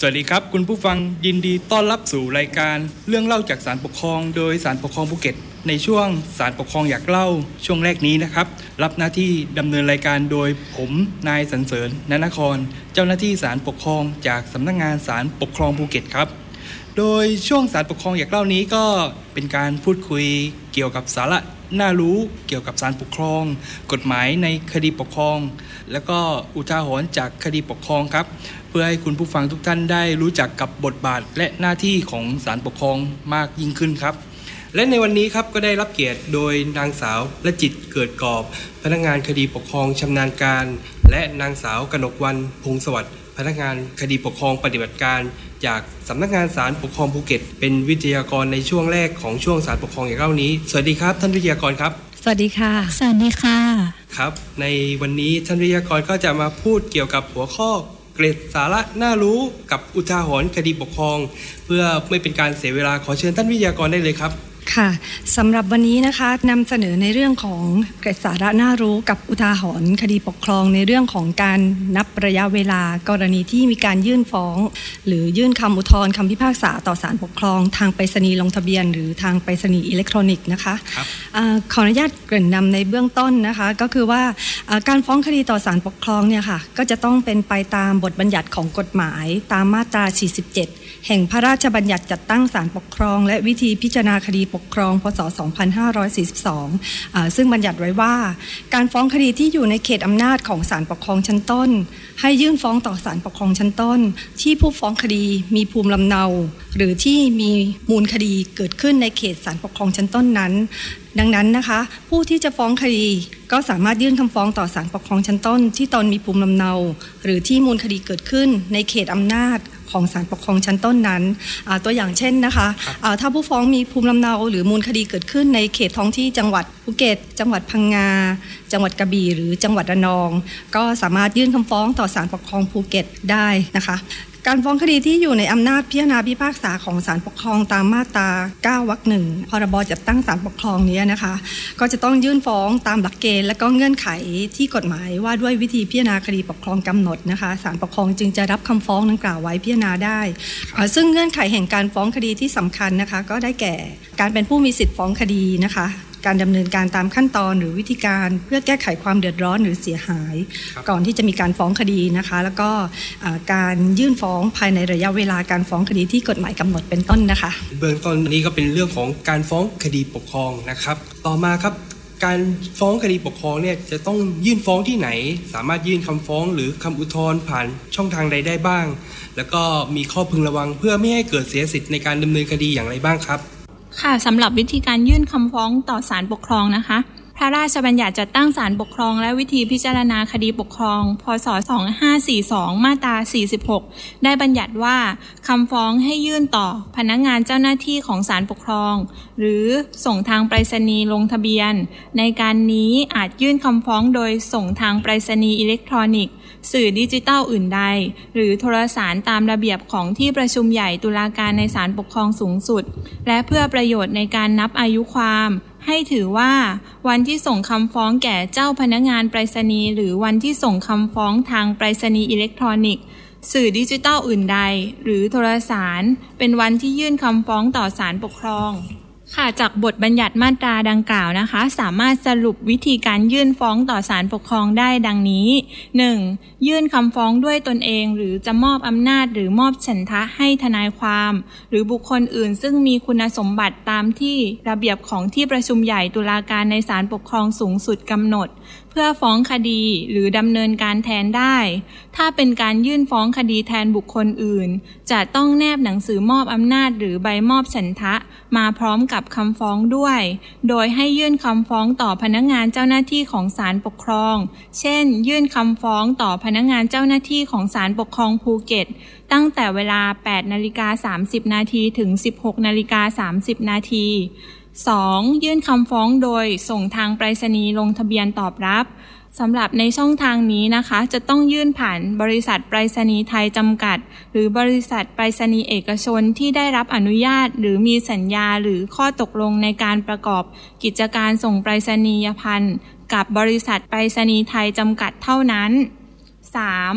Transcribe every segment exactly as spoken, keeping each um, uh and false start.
สวัสดีครับคุณผู้ฟังยินดีต้อนรับสู่รายการเรื่องเล่าจากศาลปกครองโดยศาลปกครองภูเก็ตในช่วงศาลปกครองอยากเล่าช่วงแรกนี้นะครับรับหน้าที่ดำเนินรายการโดยผมนายสรรเสริญณนครเจ้าหน้าที่ศาลปกครองจากสำนักงานศาลปกครองภูเก็ตครับโดยช่วงศาลปกครองอยากเล่านี้ก็เป็นการพูดคุยเกี่ยวกับสาระน่ารู้เกี่ยวกับศาลปกครองกฎหมายในคดีปกครองแล้วก็อุทาหรณ์จากคดีปกครองครับเพื่อให้คุณผู้ฟังทุกท่านได้รู้จักกับบทบาทและหน้าที่ของศาลปกครองมากยิ่งขึ้นครับและในวันนี้ครับก็ได้รับเกียรติโดยนางสาวละจิตเกิดกอบพนักงานคดีปกครองชำนาญการและนางสาวกนกวรรณพงษ์สวัสดิ์พนักงานคดีปกครองปฏิบัติการจากสำนักงานศาลปกครองภูเก็ตเป็นวิทยากรในช่วงแรกของช่วงศาลปกครองอย่างเล่านี้สวัสดีครับท่านวิทยากรครับสวัสดีค่ะสวัสดีค่ะครับในวันนี้ท่านวิทยากรก็จะมาพูดเกี่ยวกับหัวข้อเกร็ดสาระน่ารู้กับอุทาหรณ์คดีปกครองเพื่อไม่เป็นการเสียเวลาขอเชิญท่านวิทยากรได้เลยครับค่ะสำหรับวันนี้นะคะนำเสนอในเรื่องของเกร็ดสาระน่ารู้กับอุทาหรณ์คดีปกครองในเรื่องของการนับระยะเวลากรณีที่มีการยื่นฟ้องหรือยื่นคำอุทธรณ์คำพิพากษาต่อศาลปกครองทางไปรษณีย์ลงทะเบียนหรือทางไปรษณีย์อิเล็กทรอนิกส์นะคะขออนุญาตเกริ่นนำในเบื้องต้นนะคะก็คือว่าการฟ้องคดีต่อศาลปกครองเนี่ยค่ะก็จะต้องเป็นไปตามบทบัญญัติของกฎหมายตามมาตราสี่สิบเจ็ดแห่งพระราชบัญญัติจัดตั้งศาลปกครองและวิธีพิจารณาคดีปกครองพ.ศ. สองพันห้าร้อยสี่สิบสองอ่าซึ่งบัญญัติไว้ว่าการฟ้องคดีที่อยู่ในเขตอำนาจของศาลปกครองชั้นต้นให้ยื่นฟ้องต่อศาลปกครองชั้นต้นที่ผู้ฟ้องคดีมีภูมิลำเนาหรือที่มีมูลคดีเกิดขึ้นในเขตศาลปกครองชั้นต้นนั้นดังนั้นนะคะผู้ที่จะฟ้องคดีก็สามารถยื่นคำฟ้องต่อศาลปกครองชั้นต้นที่ตนมีภูมิลำเนาหรือที่มูลคดีเกิดขึ้นในเขตอำนาจของศาลปกครองชั้นต้นนั้นตัวอย่างเช่นนะคะถ้าผู้ฟ้องมีภูมิลำเนาหรือมูลคดีเกิดขึ้นในเขตท้องที่จังหวัดภูเก็ตจังหวัดพังงาจังหวัดกระบี่หรือจังหวัดระนองก็สามารถยื่นคำฟ้องต่อศาลปกครองภูเก็ตได้นะคะการฟ้องคดีที่อยู่ในอำนาจพิจารณาพิพากษาของศาลปกครองตามมาตราเก้าวรรคหนึ่งพรบจัดตั้งศาลปกครองนี้นะคะก็จะต้องยื่นฟ้องตามหลักเกณฑ์และก็เงื่อนไขที่กฎหมายว่าด้วยวิธีพิจารณาคดีปกครองกำหนดนะคะศาลปกครองจึงจะรับคำฟ้องดังกล่าวไว้พิจารณาได้ซึ่งเงื่อนไขแห่งการฟ้องคดีที่สำคัญนะคะก็ได้แก่การเป็นผู้มีสิทธิฟ้องคดีนะคะการดำเนินการตามขั้นตอนหรือวิธีการเพื่อแก้ไขความเดือดร้อนหรือเสียหายก่อนที่จะมีการฟ้องคดีนะคะแล้วก็การยื่นฟ้องภายในระยะเวลาการฟ้องคดีที่กฎหมายกำหนดเป็นต้นนะคะเบื้องต้นนี้ก็เป็นเรื่องของการฟ้องคดีปกครองนะครับต่อมาครับการฟ้องคดีปกครองเนี่ยจะต้องยื่นฟ้องที่ไหนสามารถยื่นคำฟ้องหรือคำอุทธรณ์ผ่านช่องทางใดได้บ้างแล้วก็มีข้อพึงระวังเพื่อไม่ให้เกิดเสียสิทธิ์ในการดำเนินคดีอย่างไรบ้างครับค่ะสำหรับวิธีการยื่นคำฟ้องต่อศาลปกครองนะคะพระราชบัญญัติจัดตั้งศาลปกครองและวิธีพิจารณาคดีปกครองพ.ศ. สองพันห้าร้อยสี่สิบสองมาตราสี่สิบหกได้บัญญัติว่าคำฟ้องให้ยื่นต่อพนักงานเจ้าหน้าที่ของศาลปกครองหรือส่งทางไปรษณีย์ลงทะเบียนในการนี้อาจยื่นคำฟ้องโดยส่งทางไปรษณีย์อิเล็กทรอนิกส์สื่อดิจิทัลอื่นใดหรือโทรสารตามระเบียบของที่ประชุมใหญ่ตุลาการในศาลปกครองสูงสุดและเพื่อประโยชน์ในการนับอายุความให้ถือว่าวันที่ส่งคำฟ้องแก่เจ้าพนักงานไปรษณีย์หรือวันที่ส่งคำฟ้องทางไปรษณีย์อิเล็กทรอนิกส์สื่อดิจิทัลอื่นใดหรือโทรสารเป็นวันที่ยื่นคำฟ้องต่อศาลปกครองค่ะจากบทบัญญัติมาตราดังกล่าวนะคะสามารถสรุปวิธีการยื่นฟ้องต่อศาลปกครองได้ดังนี้ หนึ่ง ยื่นคำฟ้องด้วยตนเองหรือจะมอบอำนาจหรือมอบฉันทะให้ทนายความหรือบุคคลอื่นซึ่งมีคุณสมบัติตามที่ระเบียบของที่ประชุมใหญ่ตุลาการในศาลปกครองสูงสุดกำหนดเพื่อฟ้องคดีหรือดำเนินการแทนได้ถ้าเป็นการยื่นฟ้องคดีแทนบุคคลอื่นจะต้องแนบหนังสือมอบอำนาจหรือใบมอบฉันทะมาพร้อมกับคำฟ้องด้วยโดยให้ยื่นคำฟ้องต่อพนักงานเจ้าหน้าที่ของศาลปกครองเช่นยื่นคำฟ้องต่อพนักงานเจ้าหน้าที่ของศาลปกครองภูเก็ตตั้งแต่เวลา แปดนาฬิกาสามสิบนาทีถึง สิบหกนาฬิกาสามสิบนาทีสอง ยื่นคำฟ้องโดยส่งทางไปรษณีย์ลงทะเบียนตอบรับสำหรับในช่องทางนี้นะคะจะต้องยื่นผ่านบริษัทไปรษณีย์ไทยจำกัดหรือบริษัทไปรษณีย์เอกชนที่ได้รับอนุญาตหรือมีสัญญาหรือข้อตกลงในการประกอบกิจการส่งไปรษณียภัณฑ์กับบริษัทไปรษณีย์ไทยจำกัดเท่านั้น สาม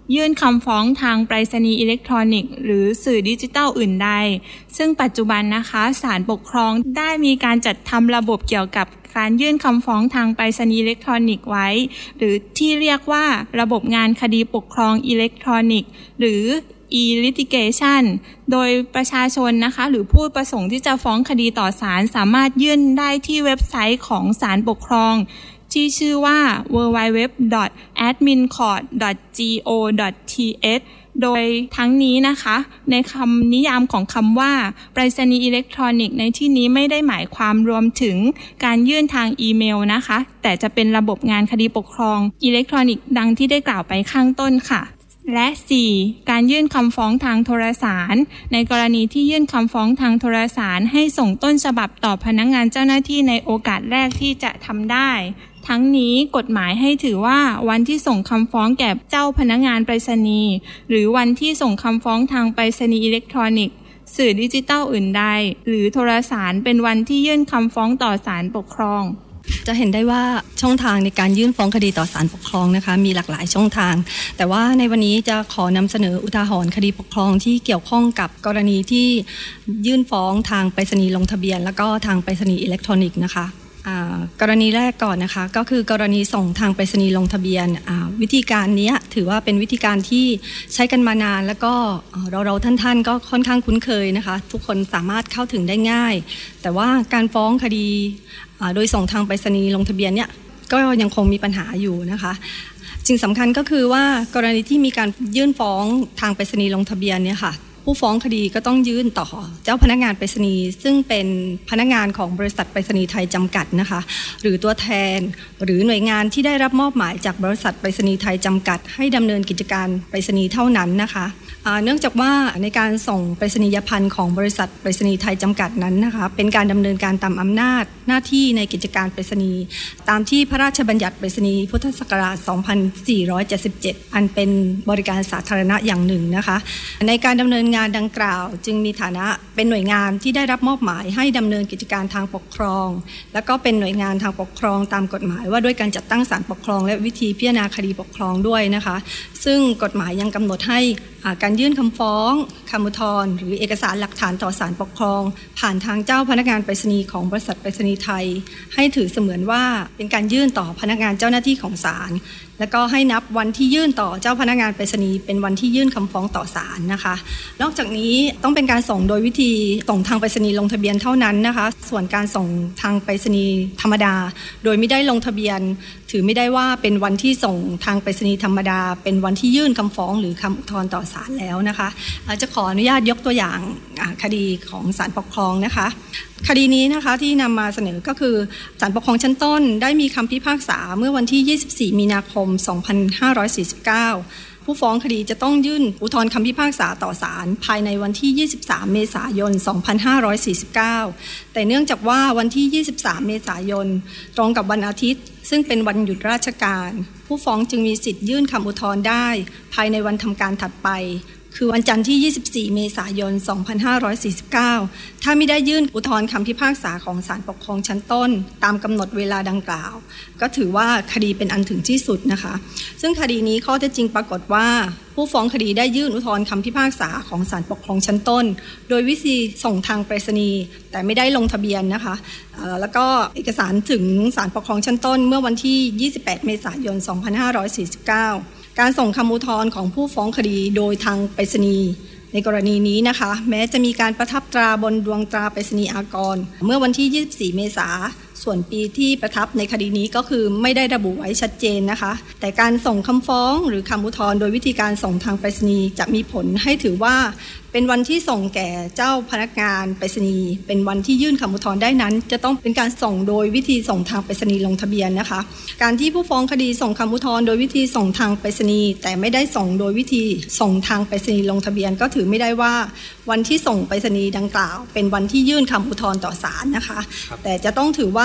ยื่นคำฟ้องทางไปรษณีย์อิเล็กทรอนิกส์หรือสื่อดิจิทัลอื่นใดซึ่งปัจจุบันนะคะศาลปกครองได้มีการจัดทำระบบเกี่ยวกับการยื่นคำฟ้องทางไปรษณีย์อิเล็กทรอนิกส์ไว้หรือที่เรียกว่าระบบงานคดีปกครองอิเล็กทรอนิกส์หรือ e-litigation โดยประชาชนนะคะหรือผู้ประสงค์ที่จะฟ้องคดีต่อศาลสามารถยื่นได้ที่เว็บไซต์ของศาลปกครองที่ชื่อว่า ดับเบิลยู ดับเบิลยู ดับเบิลยู ดอท แอดมินคอร์ท ดอท จี โอ ดอท ที เอช โดยทั้งนี้นะคะในคำนิยามของคำว่าไปรษณีย์อิเล็กทรอนิกส์ในที่นี้ไม่ได้หมายความรวมถึงการยื่นทางอีเมลนะคะแต่จะเป็นระบบงานคดีปกครองอิเล็กทรอนิกส์ดังที่ได้กล่าวไปข้างต้นค่ะและสี่การยื่นคำฟ้องทางโทรสารในกรณีที่ยื่นคำฟ้องทางโทรสารให้ส่งต้นฉบับต่อพนักงานเจ้าหน้าที่ในโอกาสแรกที่จะทำได้ทั้งนี้กฎหมายให้ถือว่าวันที่ส่งคำฟ้องแก่เจ้าพนักงานไปรษณีย์หรือวันที่ส่งคำฟ้องทางไปรษณีย์อิเล็กทรอนิกส์สื่อดิจิทัลอื่นใดหรือโทรสารเป็นวันที่ยื่นคำฟ้องต่อศาลปกครองจะเห็นได้ว่าช่องทางในการยื่นฟ้องคดีต่อศาลปกครองนะคะมีหลากหลายช่องทางแต่ว่าในวันนี้จะขอนำเสนออุทาหรณ์คดีปกครองที่เกี่ยวข้องกับกรณีที่ยื่นฟ้องทางไปรษณีย์ลงทะเบียนแล้วก็ทางไปรษณีย์อิเล็กทรอนิกส์นะคะกรณีแรกก่อนนะคะก็คือกรณีส่งทางไปรษณีย์ลงทะเบียนวิธีการนี้ถือว่าเป็นวิธีการที่ใช้กันมานานแล้วก็เราเราท่านๆก็ค่อนข้างคุ้นเคยนะคะทุกคนสามารถเข้าถึงได้ง่ายแต่ว่าการฟ้องคดีโดยส่งทางไปรษณีย์ลงทะเบียนเนี่ยก็ยังคงมีปัญหาอยู่นะคะสิ่งสำคัญก็คือว่ากรณีที่มีการยื่นฟ้องทางไปรษณีย์ลงทะเบียนเนี่ยค่ะผู้ฟ้องคดีก็ต้องยื่นต่อเจ้าพนักงานไปรษณีย์ซึ่งเป็นพนักงานของบริษัทไปรษณีย์ไทยจำกัดนะคะหรือตัวแทนหรือหน่วยงานที่ได้รับมอบหมายจากบริษัทไปรษณีย์ไทยจำกัดให้ดำเนินกิจการไปรษณีย์เท่านั้นนะคะเนื่องจากว่าในการส่งไปรษณียภัณฑ์ของบริษัทไปรษณีย์ไทยจำกัดนั้นนะคะเป็นการดำเนินการตามอำนาจหน้าที่ในกิจการไปรษณีย์ตามที่พระราชบัญญัติไปรษณีย์พุทธศักราชสองพันสี่ร้อยเจ็ดสิบเจ็ดอันเป็นบริการสาธารณะอย่างหนึ่งนะคะในการดำเนินงานดังกล่าวจึงมีฐานะเป็นหน่วยงานที่ได้รับมอบหมายให้ดำเนินกิจการทางปกครองและก็เป็นหน่วยงานทางปกครองตามกฎหมายว่าด้วยการจัดตั้งศาลปกครองและวิธีพิจารณาคดีปกครองด้วยนะคะซึ่งกฎหมายยังกำหนดให้การยื่นคำฟ้องคำอุทธรณ์หรือเอกสารหลักฐานต่อศาลปกครองผ่านทางเจ้าพนักงานไปรษณีย์ของบริษัทไปรษณีย์ไทยให้ถือเสมือนว่าเป็นการยื่นต่อพนักงานเจ้าหน้าที่ของศาลแล้วก็ให้นับวันที่ยื่นต่อเจ้าพนักงานไปรษณีย์เป็นวันที่ยื่นคำฟ้องต่อศาลนะคะนอกจากนี้ต้องเป็นการส่งโดยวิธีส่งทางไปรษณีย์ลงทะเบียนเท่านั้นนะคะส่วนการส่งทางไปรษณีย์ธรรมดาโดยไม่ได้ลงทะเบียนถือไม่ได้ว่าเป็นวันที่ส่งทางไปรษณีย์ธรรมดาเป็นวันที่ยื่นคำฟ้องหรือคำอุทธรณ์ต่อศาลแล้วนะคะจะขออนุญาตยกตัวอย่างคดีของศาลปกครองนะคะคดีนี้นะคะที่นำมาเสนอก็คือศาลปกครองชั้นต้นได้มีคำพิพากษาเมื่อวันที่ยี่สิบสี่มีนาคมสองพันห้าร้อยสี่สิบเก้าผู้ฟ้องคดีจะต้องยื่นอุทธรณ์คำพิพากษาต่อศาลภายในวันที่ยี่สิบสามเมษายนสองพันห้าร้อยสี่สิบเก้าแต่เนื่องจากว่าวันที่ยี่สิบสามเมษายนตรงกับวันอาทิตย์ซึ่งเป็นวันหยุดราชการผู้ฟ้องจึงมีสิทธิ์ยื่นคำอุทธรณ์ได้ภายในวันทำการถัดไปคือวันจันทร์ที่ยี่สิบสี่เมษายนสองพันห้าร้อยสี่สิบเก้าถ้าไม่ได้ยื่นอุทธรณ์คำพิพากษาของศาลปกครองชั้นต้นตามกำหนดเวลาดังกล่าวก็ถือว่าคดีเป็นอันถึงที่สุดนะคะซึ่งคดีนี้ข้อเท็จจริงปรากฏว่าผู้ฟ้องคดีได้ยื่นอุทธรณ์คำพิพากษาของศาลปกครองชั้นต้นโดยวิธีส่งทางไปรษณีย์แต่ไม่ได้ลงทะเบียนนะคะแล้วก็เอกสารถึงศาลปกครองชั้นต้นเมื่อวันที่ยี่สิบแปดเมษายนสองพันห้าร้อยสี่สิบเก้าการส่งคำอุทธรณ์ของผู้ฟ้องคดีโดยทางไปรษณีย์ในกรณีนี้นะคะแม้จะมีการประทับตราบนดวงตราไปรษณีย์อากรเมื่อวันที่ยี่สิบสี่เมษายนส่วนปีที่ประทับในคดีนี้ก็คือไม่ได้ระบุไว้ชัดเจนนะคะแต่การส่งคำฟ้องหรือคำอุทธรณ์โดยวิธีการส่งทางไปรษณีย์จะมีผลให้ถือว่าเป็นวันที่ส่งแก่เจ้าพนักงานไปรษณีย์เป็นวันที่ยื่นคำอุทธรณ์ได้นั้นจะต้องเป็นการส่งโดยวิธีส่งทางไปรษณีย์ลงทะเบียนนะคะการที่ผู้ฟ้องคดีส่งคำอุทธรณ์โดยวิธีส่งทางไปรษณีย์แต่ไม่ได้ส่งโดยวิธีส่งทางไปรษณีย์ลงทะเบียนก็ถือไม่ได้ว่าวันที่ส่งไปรษณีย์ดังกล่าวเป็นวันที่ยื่นคำอุทธรณ์ต่อศาลนะคะแต่จะต้องถือว่า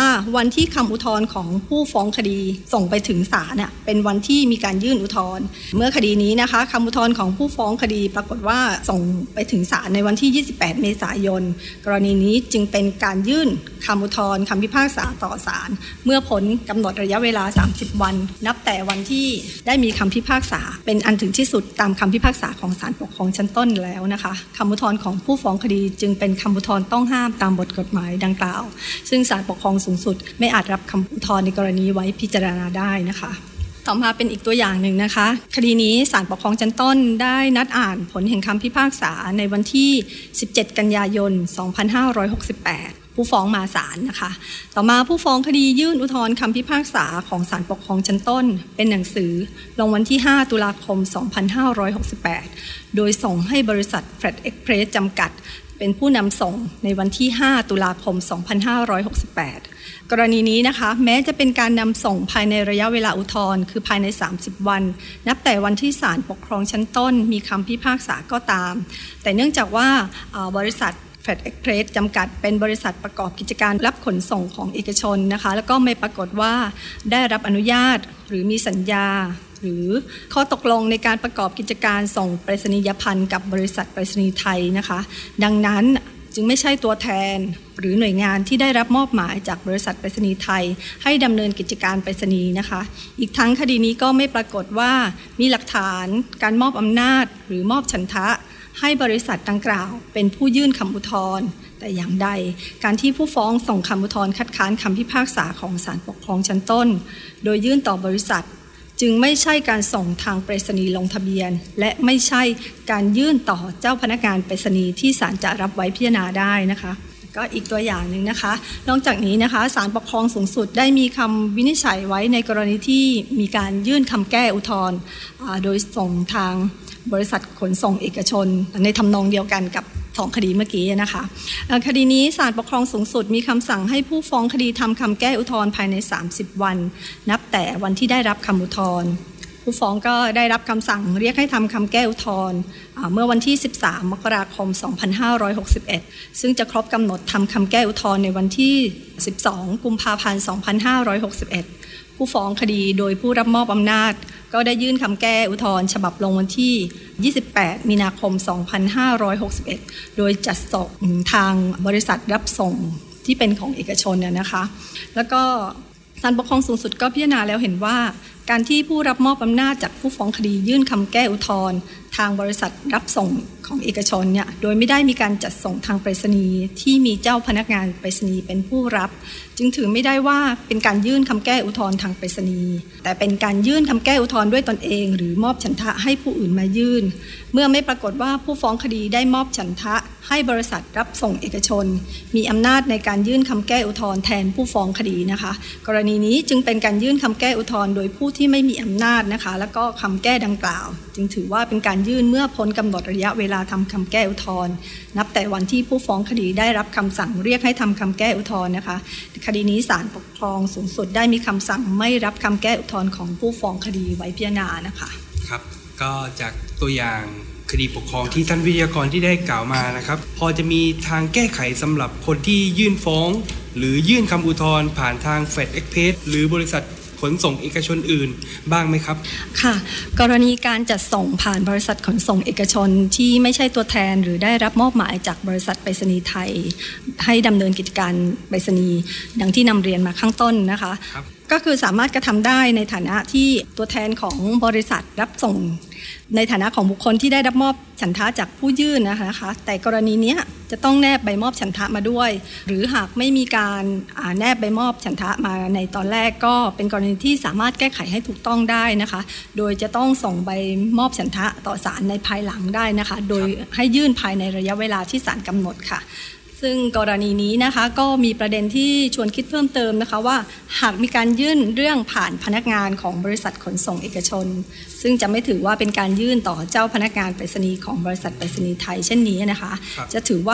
ว่าวันที่คำอุทธรณ์ของผู้ฟ้องคดีส่งไปถึงศาลเนี่ยเป็นวันที่มีการยื่นอุทธรณ์เมื่อคดีนี้นะคะคำอุทธรณ์ของผู้ฟ้องคดีปรากฏว่าส่งไปถึงศาลในวันที่ยี่สิบแปดเมษายนกรณีนี้จึงเป็นการยื่นคำอุทธรณ์คำพิพากษาต่อศาลเมื่อพ้นกำหนดระยะเวลาสามสิบวันนับแต่วันที่ได้มีคำพิพากษาเป็นอันถึงที่สุดตามคำพิพากษาของศาลปกครองชั้นต้นแล้วนะคะคำอุทธรณ์ของผู้ฟ้องคดีจึงเป็นคำอุทธรณ์ต้องห้ามตามบทกฎหมายดังกล่าวซึ่งศาลปกครองสูงสุดไม่อาจรับคำอุทธรณ์ในกรณีไว้พิจารณาได้นะคะต่อมาเป็นอีกตัวอย่างหนึ่งนะคะคดีนี้ศาลปกครองชั้นต้นได้นัดอ่านผลแห่งคำพิพากษาในวันที่สิบเจ็ดกันยายนสองพันห้าร้อยหกสิบแปดผู้ฟ้องมาศาลนะคะต่อมาผู้ฟ้องคดียื่นอุทธรณ์คำพิพากษาของศาลปกครองชั้นต้นเป็นหนังสือลงวันที่ห้าตุลาคมสองพันห้าร้อยหกสิบแปดโดยส่งให้บริษัท Fred Express จำกัดเป็นผู้นำส่งในวันที่ห้าตุลาคมสองพันห้าร้อยหกสิบแปดกรณีนี้นะคะแม้จะเป็นการนำส่งภายในระยะเวลาอุทธรณ์คือภายในสามสิบวันนับแต่วันที่ศาลปกครองชั้นต้นมีคำพิพากษาก็ตามแต่เนื่องจากว่าบริษัทFred Express จำกัดเป็นบริษัทประกอบกิจการรับขนส่งของเอกชนนะคะแล้วก็ไม่ปรากฏว่าได้รับอนุญาตหรือมีสัญญาหรือข้อตกลงในการประกอบกิจการส่งไปรษณียภัณฑ์กับบริษัทไปรษณีย์ไทยนะคะดังนั้นจึงไม่ใช่ตัวแทนหรือหน่วยงานที่ได้รับมอบหมายจากบริษัทไปรษณีย์ไทยให้ดำเนินกิจการไปรษณีย์นะคะอีกทั้งคดีนี้ก็ไม่ปรากฏว่ามีหลักฐานการมอบอำนาจหรือมอบฉันทะให้บริษัทดังกล่าวเป็นผู้ยื่นคำอุทธรณ์แต่อย่างใดการที่ผู้ฟ้องส่งคำอุทธรณ์คัดค้านคำพิพากษาของศาลปกครองชั้นต้นโดยยื่นต่อบริษัทจึงไม่ใช่การส่งทางไปรษณีย์ลงทะเบียนและไม่ใช่การยื่นต่อเจ้าพนักงานไปรษณีย์ที่ศาลจะรับไว้พิจารณาได้นะคะก็อีกตัวอย่างหนึ่งนะคะนอกจากนี้นะคะศาลปกครองสูงสุดได้มีคำวินิจฉัยไว้ในกรณีที่มีการยื่นคำแก้อุทธรณ์โดยส่งทางบริษัทขนส่งเอกชนในทำนองเดียวกันกับสองคดีเมื่อกี้นะคะคดีนี้ศาลปกครองสูงสุดมีคำสั่งให้ผู้ฟ้องคดีทำคำแก้อุทธรณ์ภายในสามสิบวันนับแต่วันที่ได้รับคำอุทธรณ์ผู้ฟ้องก็ได้รับคำสั่งเรียกให้ทำคำแก้อุทธรณ์เมื่อวันที่สิบสามมกราคมสองพันห้าร้อยหกสิบเอ็ดซึ่งจะครบกำหนดทำคำแก้อุทธรณ์ในวันที่สิบสองกุมภาพันธ์สองพันห้าร้อยหกสิบเอ็ดผู้ฟ้องคดีโดยผู้รับมอบอำนาจก็ได้ยื่นคำแก้อุทธรณ์ฉบับลงวันที่ยี่สิบแปดมีนาคมสองพันห้าร้อยหกสิบเอ็ดโดยจัดส่งทางบริษัทรับส่งที่เป็นของเอกชนเนี่ยนะคะแล้วก็ศาลปกครองสูงสุดก็พิจารณาแล้วเห็นว่าการที่ผู้รับมอบอำนาจจากผู้ฟ้องคดียื่นคำแก้อุทธรณ์ทางบริษัทรับส่งของเอกชนเนี่ยโดยไม่ได้มีการจัดส่งทางไปรษณีย์ที่มีเจ้าพนักงานไปรษณีย์เป็นผู้รับจึงถือไม่ได้ว่าเป็นการยื่นคำแก้อุทธรณ์ทางไปรษณีย์แต่เป็นการยื่นคำแก้อุทธรณ์ด้วยตนเองหรือมอบฉันทะให้ผู้อื่นมายื่นเมื่อไม่ปรากฏว่าผู้ฟ้องคดีได้มอบฉันทะให้บริษัทรับส่งเอกชนมีอำนาจในการยื่นคำแก้อุทธรณ์แทนผู้ฟ้องคดีนะคะกรณีนี้จึงเป็นการยื่นคำแก้อุทธรณ์โดยผู้ที่ไม่มีอำนาจนะคะแล้วก็คำแก้ดังกล่าวจึงถือว่าเป็นการยื่นเมื่อพ้นกำหนดระยะเวลาทำคำแก้อุทธรณ์นับแต่วันที่ผู้ฟ้องคดีได้รับคำสั่งเรียกให้ทำคำแก้อุทธรณ์นะคะคดีนี้ศาลปกครองสูงสุดได้มีคำสั่งไม่รับคำแก้อุทธรณ์ของผู้ฟ้องคดีไว้พิจารณานะคะครับก็จากตัวอย่างคดีปกครองที่ท่านวิทยากรที่ได้กล่าวมานะครับพอจะมีทางแก้ไขสำหรับคนที่ยื่นฟ้องหรือยื่นคำอุทธรณ์ผ่านทาง Fred Express หรือบริษัทขนส่งเอกชนอื่นบ้างไหมครับค่ะกรณีการจัดส่งผ่านบริษัทขนส่งเอกชนที่ไม่ใช่ตัวแทนหรือได้รับมอบหมายจากบริษัทไปรษณีย์ไทยให้ดำเนินกิจการไปรษณีย์ดังที่นำเรียนมาข้างต้นนะคะก็คือสามารถกระทำได้ในฐานะที่ตัวแทนของบริษัทรับส่งในฐานะของบุคคลที่ได้รับมอบฉันทะจากผู้ยื่นนะคะแต่กรณีนี้จะต้องแนบใบมอบฉันทะมาด้วยหรือหากไม่มีการแนบใบมอบฉันทะมาในตอนแรกก็เป็นกรณีที่สามารถแก้ไขให้ถูกต้องได้นะคะโดยจะต้องส่งใบมอบฉันทะต่อศาลในภายหลังได้นะคะโดยให้ยื่นภายในระยะเวลาที่ศาลกำหนดค่ะซึ่งกรณีนี้นะคะก็มีประเด็นที่ชวนคิดเพิ่มเติมนะคะว่าหากมีการยื่นเรื่องผ่านพนักงานของบริษัทขนส่งเอกชนซึ่งจะไม่ถือว่าเป็นการยื่นต่อเจ้าพนักงานไปรษณีย์ของบริษัทไปรษณีย์ไทยเช่นนี้นะคะจะถือว่า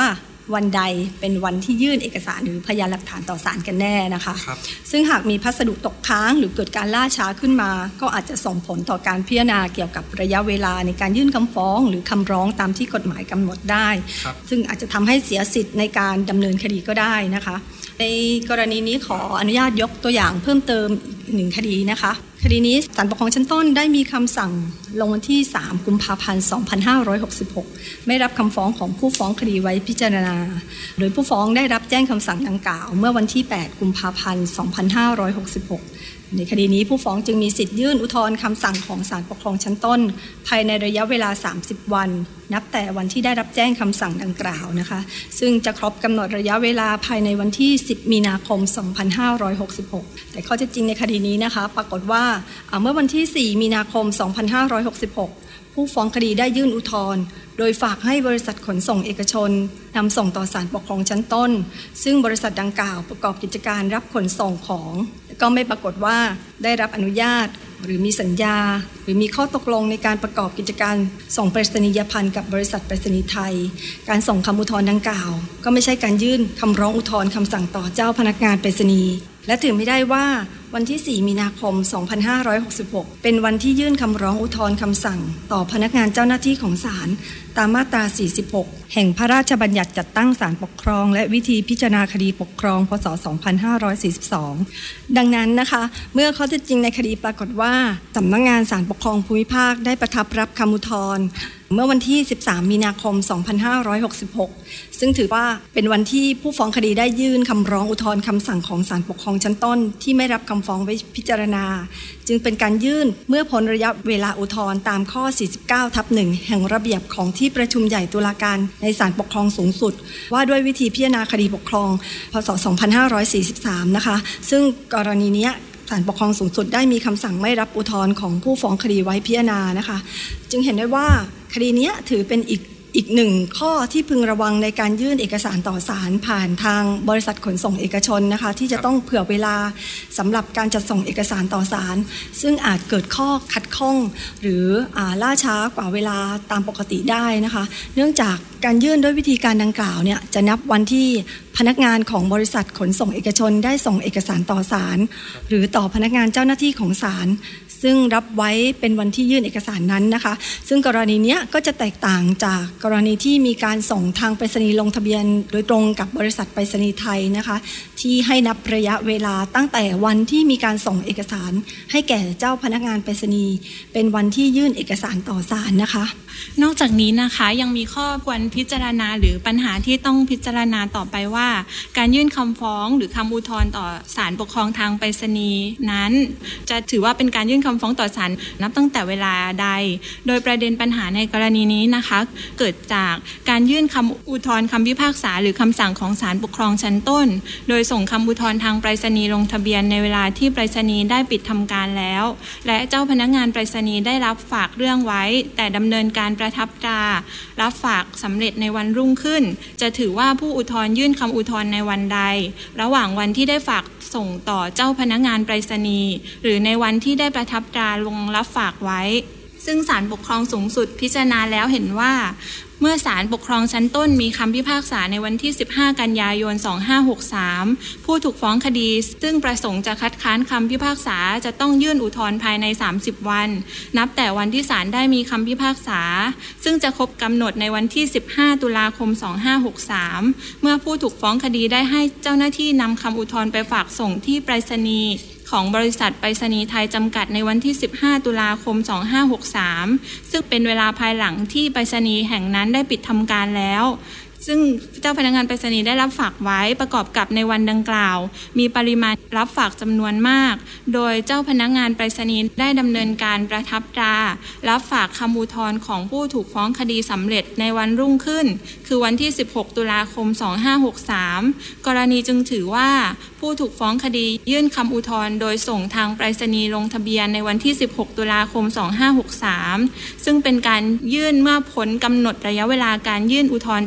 วันใดเป็นวันที่ยื่นเอกสารหรือพยานหลักฐานต่อศาลกันแน่นะคะครับซึ่งหากมีพัสดุตกค้างหรือเกิดการล่าช้าขึ้นมาก็อาจจะส่งผลต่อการพิจารณาเกี่ยวกับระยะเวลาในการยื่นคำฟ้องหรือคำร้องตามที่กฎหมายกำหนดได้ซึ่งอาจจะทำให้เสียสิทธิ์ในการดำเนินคดีก็ได้นะคะในกรณีนี้ขออนุญาตยกตัวอย่างเพิ่มเติมอีกหนึ่งคดีนะคะคดีนี้ศาลปกครองชั้นต้นได้มีคำสั่งลงวันที่สามกุมภาพันธ์สองพันห้าร้อยหกสิบหกไม่รับคำฟ้องของผู้ฟ้องคดีไว้พิจารณาโดยผู้ฟ้องได้รับแจ้งคำสั่งดังกล่าวเมื่อวันที่แปดกุมภาพันธ์สองพันห้าร้อยหกสิบหกในคดีนี้ผู้ฟ้องจึงมีสิทธิ์ยื่นอุทธรณ์คำสั่งของศาลปกครองชั้นต้นภายในระยะเวลาสามสิบวันนับแต่วันที่ได้รับแจ้งคำสั่งดังกล่าวนะคะซึ่งจะครบกำหนดระยะเวลาภายในวันที่สิบมีนาคมสองพันห้าร้อยหกสิบหกแต่ข้อเท็จจริงในคดีนี้นะคะปรากฏว่าเมื่อวันที่สี่มีนาคมสองพันห้าร้อยหกสิบหกผู้ฟ้องคดีได้ยื่นอุทธรณ์โดยฝากให้บริษัทขนส่งเอกชนนำส่งต่อศาลปกครองชั้นต้นซึ่งบริษัทดังกล่าวประกอบกิจการรับขนส่งของก็ไม่ปรากฏว่าได้รับอนุญาตหรือมีสัญญาหรือมีข้อตกลงในการประกอบกิจการส่งไปรษณียภัณฑ์กับบริษัทไปรษณีย์ไทยการส่งคำอุทธรณ์ดังกล่าวก็ไม่ใช่การยื่นคำร้องอุทธรณ์คำสั่งต่อเจ้าพนักงานไปรษณีย์และถือไม่ได้ว่าวันที่สี่มีนาคมสองพันห้าร้อยหกสิบหกเป็นวันที่ยื่นคำร้องอุทธรณ์คำสั่งต่อพนักงานเจ้าหน้าที่ของศาลตามมาตราสี่สิบหกแห่งพระราชบัญญัติจัดตั้งศาลปกครองและวิธีพิจารณาคดีปกครองพ.ศ. สองพันห้าร้อยสี่สิบสองดังนั้นนะคะเมื่อข้อเท็จจริงในคดีปรากฏว่าสำนักงานศาลปกครองภูมิภาคได้ประทับรับคำอุทธรณ์เมื่อวันที่สิบสามมีนาคมสองพันห้าร้อยหกสิบหกซึ่งถือว่าเป็นวันที่ผู้ฟ้องคดีได้ยื่นคำร้องอุทธรณ์คำสั่งของศาลปกครองชั้นต้นที่ไม่รับคำฟ้องไว้พิจารณาจึงเป็นการยื่นเมื่อพ้นระยะเวลาอุทธรณ์ตามข้อ สี่สิบเก้าทับหนึ่ง แห่งระเบียบของที่ประชุมใหญ่ตุลาการในศาลปกครองสูงสุดว่าด้วยวิธีพิจารณาคดีปกครองพ.ศ. สองพันห้าร้อยสี่สิบสามนะคะซึ่งกรณีนี้ศาลปกครองสูงสุดได้มีคำสั่งไม่รับอุทธรณ์ของผู้ฟ้องคดีไว้พิจารณานะคะจึงเห็นได้ว่าคดีนี้ถือเป็นอีกอีกหนึ่งข้อที่พึงระวังในการยื่นเอกสารต่อศาลผ่านทางบริษัทขนส่งเอกชนนะคะที่จะต้องเผื่อเวลาสำหรับการจัดส่งเอกสารต่อศาลซึ่งอาจเกิดข้อขัดข้องหรืออ่าล่าช้ากว่าเวลาตามปกติได้นะคะเนื่องจากการยื่นด้วยวิธีการดังกล่าวเนี่ยจะนับวันที่พนักงานของบริษัทขนส่งเอกชนได้ส่งเอกสารต่อศาลหรือต่อพนักงานเจ้าหน้าที่ของศาลซึ่งรับไว้เป็นวันที่ยื่นเอกสารนั้นนะคะซึ่งกรณีนี้ก็จะแตกต่างจากกรณีที่มีการส่งทางไปรษณีย์ลงทะเบียนโดยตรงกับบริษัทไปรษณีย์ไทยนะคะที่ให้นับระยะเวลาตั้งแต่วันที่มีการส่งเอกสารให้แก่เจ้าพนักงานไปรษณีย์เป็นวันที่ยื่นเอกสารต่อศาลนะคะนอกจากนี้นะคะยังมีข้อควรพิจารณาหรือปัญหาที่ต้องพิจารณาต่อไปว่าการยื่นคำฟ้องหรือคำอุทธรณ์ต่อศาลปกครองทางไปรษณีย์นั้นจะถือว่าเป็นการยื่นคำฟ้องต่อศาลนับตั้งแต่เวลาใดโดยประเด็นปัญหาในกรณีนี้นะคะเกิดจากการยื่นคำอุทธรณ์คำพิพากษาหรือคำสั่งของศาลปกครองชั้นต้นโดยส่งคำอุทธรณ์ทางไปรษณีย์ลงทะเบียนในเวลาที่ไปรษณีย์ได้ปิดทำการแล้วและเจ้าพนักงานไปรษณีย์ได้รับฝากเรื่องไว้แต่ดำเนินการประทับตรารับฝากสำเร็จในวันรุ่งขึ้นจะถือว่าผู้อุทธรณ์ยื่นคำอุทธรณ์ในวันใดระหว่างวันที่ได้ฝากส่งต่อเจ้าพนักงานไปรษณีย์หรือในวันที่ได้ประทับตราลงรับฝากไว้ซึ่งศาลปกครองสูงสุดพิจารณาแล้วเห็นว่าเมื่อศาลปกครองชั้นต้นมีคำพิพากษาในวันที่สิบห้ากันยายนสองพันห้าร้อยหกสิบสามผู้ถูกฟ้องคดีซึ่งประสงค์จะคัดค้านคำพิพากษาจะต้องยื่นอุทธรณ์ภายในสามสิบวันนับแต่วันที่ศาลได้มีคำพิพากษาซึ่งจะครบกำหนดในวันที่สิบห้าตุลาคมสองพันห้าร้อยหกสิบสามเมื่อผู้ถูกฟ้องคดีได้ให้เจ้าหน้าที่นำคำอุทธรณ์ไปฝากส่งที่ไปรษณีย์ของบริษัทไปรษณีย์ไทยจำกัดในวันที่สิบห้าตุลาคมสองพันห้าร้อยหกสิบสามซึ่งเป็นเวลาภายหลังที่ไปรษณีย์แห่งนั้นได้ปิดทำการแล้วซึ่งเจ้าพนักงานไปรษณีย์ได้รับฝากไว้ประกอบกับในวันดังกล่าวมีปริมาณรับฝากจำนวนมากโดยเจ้าพนักงานไปรษณีย์ได้ดำเนินการประทับตรารับฝากคำอุทธรณ์ของผู้ถูกฟ้องคดีสำเร็จในวันรุ่งขึ้นคือวันที่สิบหกตุลาคมสองพันห้าร้อยหกสิบสามกรณีจึงถือว่าผู้ถูกฟ้องคดียื่นคำอุทธรณ์โดยส่งทางไปรษณีย์ลงทะเบียนในวันที่สิบหกตุลาคมสองพันห้าร้อยหกสิบสามซึ่งเป็นการยื่นเมื่อพ้นกำหนดระยะเวลาการยื่นอุทธรณ์ตามกฎหมาย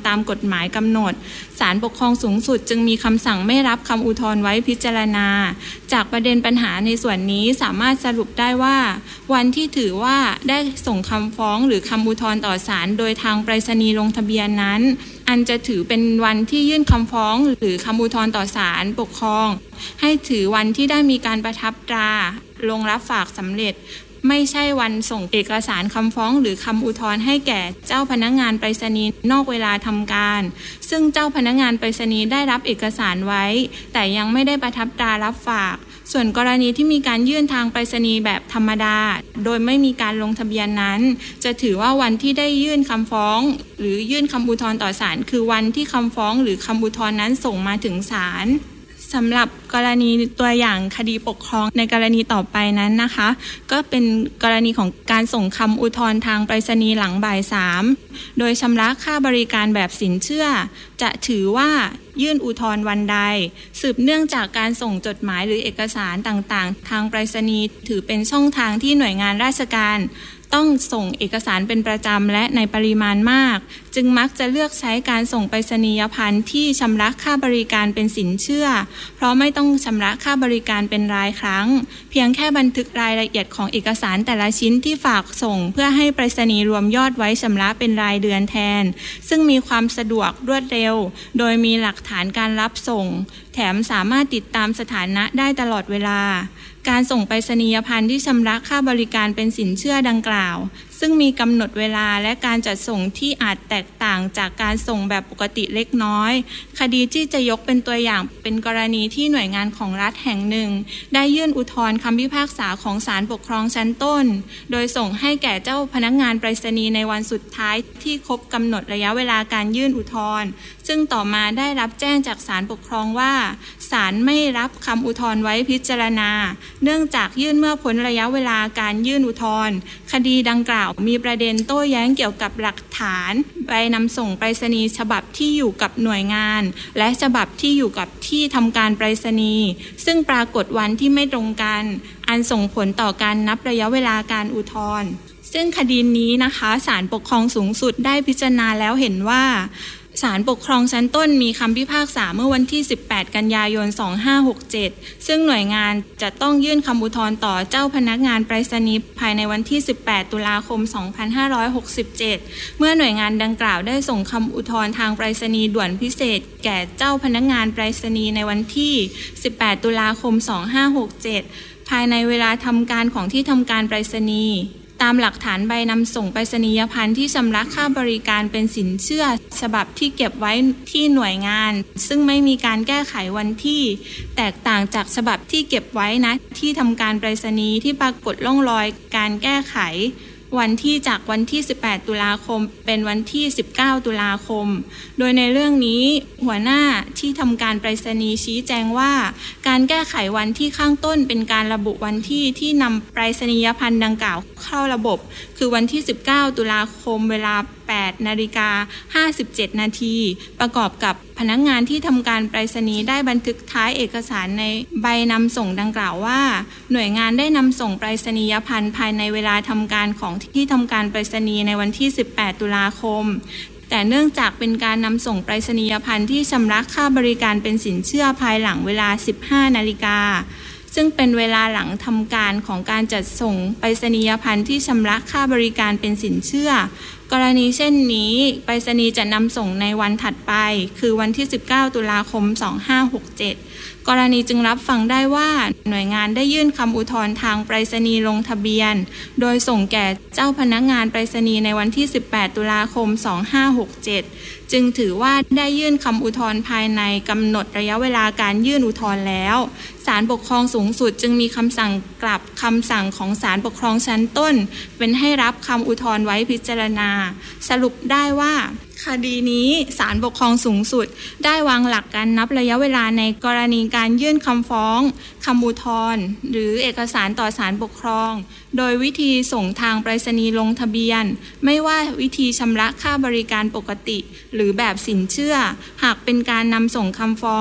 หมายกำหนดศาลปกครองสูงสุดจึงมีคำสั่งไม่รับคำอุทธรณ์ไว้พิจารณาจากประเด็นปัญหาในส่วนนี้สามารถสรุปได้ว่าวันที่ถือว่าได้ส่งคำฟ้องหรือคำอุทธรณ์ต่อศาลโดยทางไปรษณีย์ลงทะเบียนนั้นอันจะถือเป็นวันที่ยื่นคำฟ้องหรือคำอุทธรณ์ต่อศาลปกครองให้ถือวันที่ได้มีการประทับตราลงรับฝากสำเร็จไม่ใช่วันส่งเอกสารคำฟ้องหรือคำอุทธรณ์ให้แก่เจ้าพนักงานไปรษณีย์นอกเวลาทำการซึ่งเจ้าพนักงานไปรษณีย์ได้รับเอกสารไว้แต่ยังไม่ได้ประทับตรารับฝากส่วนกรณีที่มีการยื่นทางไปรษณีย์แบบธรรมดาโดยไม่มีการลงทะเบียนนั้นจะถือว่าวันที่ได้ยื่นคำฟ้องหรือยื่นคำอุทธรณ์ต่อศาลคือวันที่คำฟ้องหรือคำอุทธรณ์นั้นส่งมาถึงศาลสำหรับกรณีตัวอย่างคดีปกครองในกรณีต่อไปนั้นนะคะก็เป็นกรณีของการส่งคำอุทธรณ์ทางไปรษณีย์หลังบ่ายสามโดยชำระค่าบริการแบบสินเชื่อจะถือว่ายื่นอุทธรณ์วันใดสืบเนื่องจากการส่งจดหมายหรือเอกสารต่างๆทางไปรษณีย์ถือเป็นช่องทางที่หน่วยงานราชการต้องส่งเอกสารเป็นประจำและในปริมาณมากจึงมักจะเลือกใช้การส่งไปรษณียภัณฑ์ที่ชำระค่าบริการเป็นสินเชื่อเพราะไม่ต้องชำระค่าบริการเป็นรายครั้งเพียงแค่บันทึกรายละเอียดของเอกสารแต่ละชิ้นที่ฝากส่งเพื่อให้ไปรษณีย์รวมยอดไว้ชำระเป็นรายเดือนแทนซึ่งมีความสะดวกรวดเร็วโดยมีหลักฐานการรับส่งแถมสามารถติดตามสถานะได้ตลอดเวลาการส่งไปรษณียภัณฑ์ที่ชำระค่าบริการเป็นสินเชื่อดังกล่าวซึ่งมีกำหนดเวลาและการจัดส่งที่อาจแตกต่างจากการส่งแบบปกติเล็กน้อยคดีที่จะยกเป็นตัวอย่างเป็นกรณีที่หน่วยงานของรัฐแห่งหนึ่งได้ยื่นอุทธรณ์คำพิพากษาของศาลปกครองชั้นต้นโดยส่งให้แก่เจ้าพนักงานไปรษณีย์ในวันสุดท้ายที่ครบกำหนดระยะเวลาการยื่นอุทธรณ์ซึ่งต่อมาได้รับแจ้งจากศาลปกครองว่าศาลไม่รับคำอุทธรณ์ไว้พิจารณาเนื่องจากยื่นเมื่อพ้นระยะเวลาการยื่นอุทธรณ์คดีดังกล่าวมีประเด็นโต้แย้งเกี่ยวกับหลักฐานใบนำส่งไปรษณีย์ฉบับที่อยู่กับหน่วยงานและฉบับที่อยู่กับที่ทำการไปรษณีย์ซึ่งปรากฏวันที่ไม่ตรงกันอันส่งผลต่อการนับระยะเวลาการอุทธรณ์ซึ่งคดีนี้นะคะศาลปกครองสูงสุดได้พิจารณาแล้วเห็นว่าศาลปกครองชั้นต้นมีคำพิพากษาเมื่อวันที่สิบแปดกันยายนสองพันห้าร้อยหกสิบเจ็ดซึ่งหน่วยงานจะต้องยื่นคำอุทธรณ์ต่อเจ้าพนักงานไปรษณีย์ภายในวันที่สิบแปดตุลาคมสองพันห้าร้อยหกสิบเจ็ดเมื่อหน่วยงานดังกล่าวได้ส่งคำอุทธรณ์ทางไปรษณีย์ด่วนพิเศษแก่เจ้าพนักงานไปรษณีย์ในวันที่สิบแปดตุลาคมสองพันห้าร้อยหกสิบเจ็ดภายในเวลาทำการของที่ทำการไปรษณีย์ตามหลักฐานใบนำส่งไปรษณียภัณฑ์ที่ชำระค่าบริการเป็นสินเชื่อฉบับที่เก็บไว้ที่หน่วยงานซึ่งไม่มีการแก้ไขวันที่แตกต่างจากฉบับที่เก็บไว้นะที่ทำการไปรษณีย์ที่ปรากฏร่องรอยการแก้ไขวันที่จากวันที่สิบแปดตุลาคมเป็นวันที่สิบเก้าตุลาคมโดยในเรื่องนี้หัวหน้าที่ทำการไปรษณีย์ชี้แจงว่าการแก้ไขวันที่ข้างต้นเป็นการระบุวันที่ที่นำไปรษณียภัณฑ์ดังกล่าวเข้าระบบคือวันที่สิบเก้าตุลาคมเวลาแปดนาฬิกาห้าสิบเจ็ดนาทีประกอบกับพนักงานที่ทำการไปรษณีย์ได้บันทึกท้ายเอกสารในใบนำส่งดังกล่าวว่าหน่วยงานได้นำส่งไปรษณียภัณฑ์ภายในเวลาทำการของที่ทำการไปรษณีย์ในวันที่สิบแปดตุลาคมแต่เนื่องจากเป็นการนำส่งไปรษณียภัณฑ์ที่ชำระค่าบริการเป็นสินเชื่อภายหลังเวลาสิบห้านาฬิกาซึ่งเป็นเวลาหลังทำการของการจัดส่งไปรษณียภัณฑ์ที่ชำระค่าบริการเป็นสินเชื่อกรณีเช่นนี้ไปรษณีย์จะนำส่งในวันถัดไปคือวันที่สิบเก้าตุลาคมสองพันห้าร้อยหกสิบเจ็ดกรณีจึงรับฟังได้ว่าหน่วยงานได้ยื่นคำอุทธรณ์ทางไปรษณีย์ลงทะเบียนโดยส่งแก่เจ้าพนักงานไปรษณีย์ในวันที่สิบแปดตุลาคมสองพันห้าร้อยหกสิบเจ็ดจึงถือว่าได้ยื่นคำอุทธรณ์ภายในกำหนดระยะเวลาการยื่นอุทธรณ์แล้วศาลปกครองสูงสุดจึงมีคำสั่งกลับคำสั่งของศาลปกครองชั้นต้นเป็นให้รับคำอุทธรณ์ไว้พิจารณาสรุปได้ว่าคดีนี้ศาลปกครองสูงสุดได้วางหลักการนับระยะเวลาในกรณีการยื่นคำฟ้องคำอุทธรณ์หรือเอกสารต่อศาลปกครองโดยวิธีส่งทางไปรษณีย์ลงทะเบียนไม่ว่าวิธีชำระค่าบริการปกติหรือแบบสินเชื่อหากเป็นการนำส่งคำฟ้อง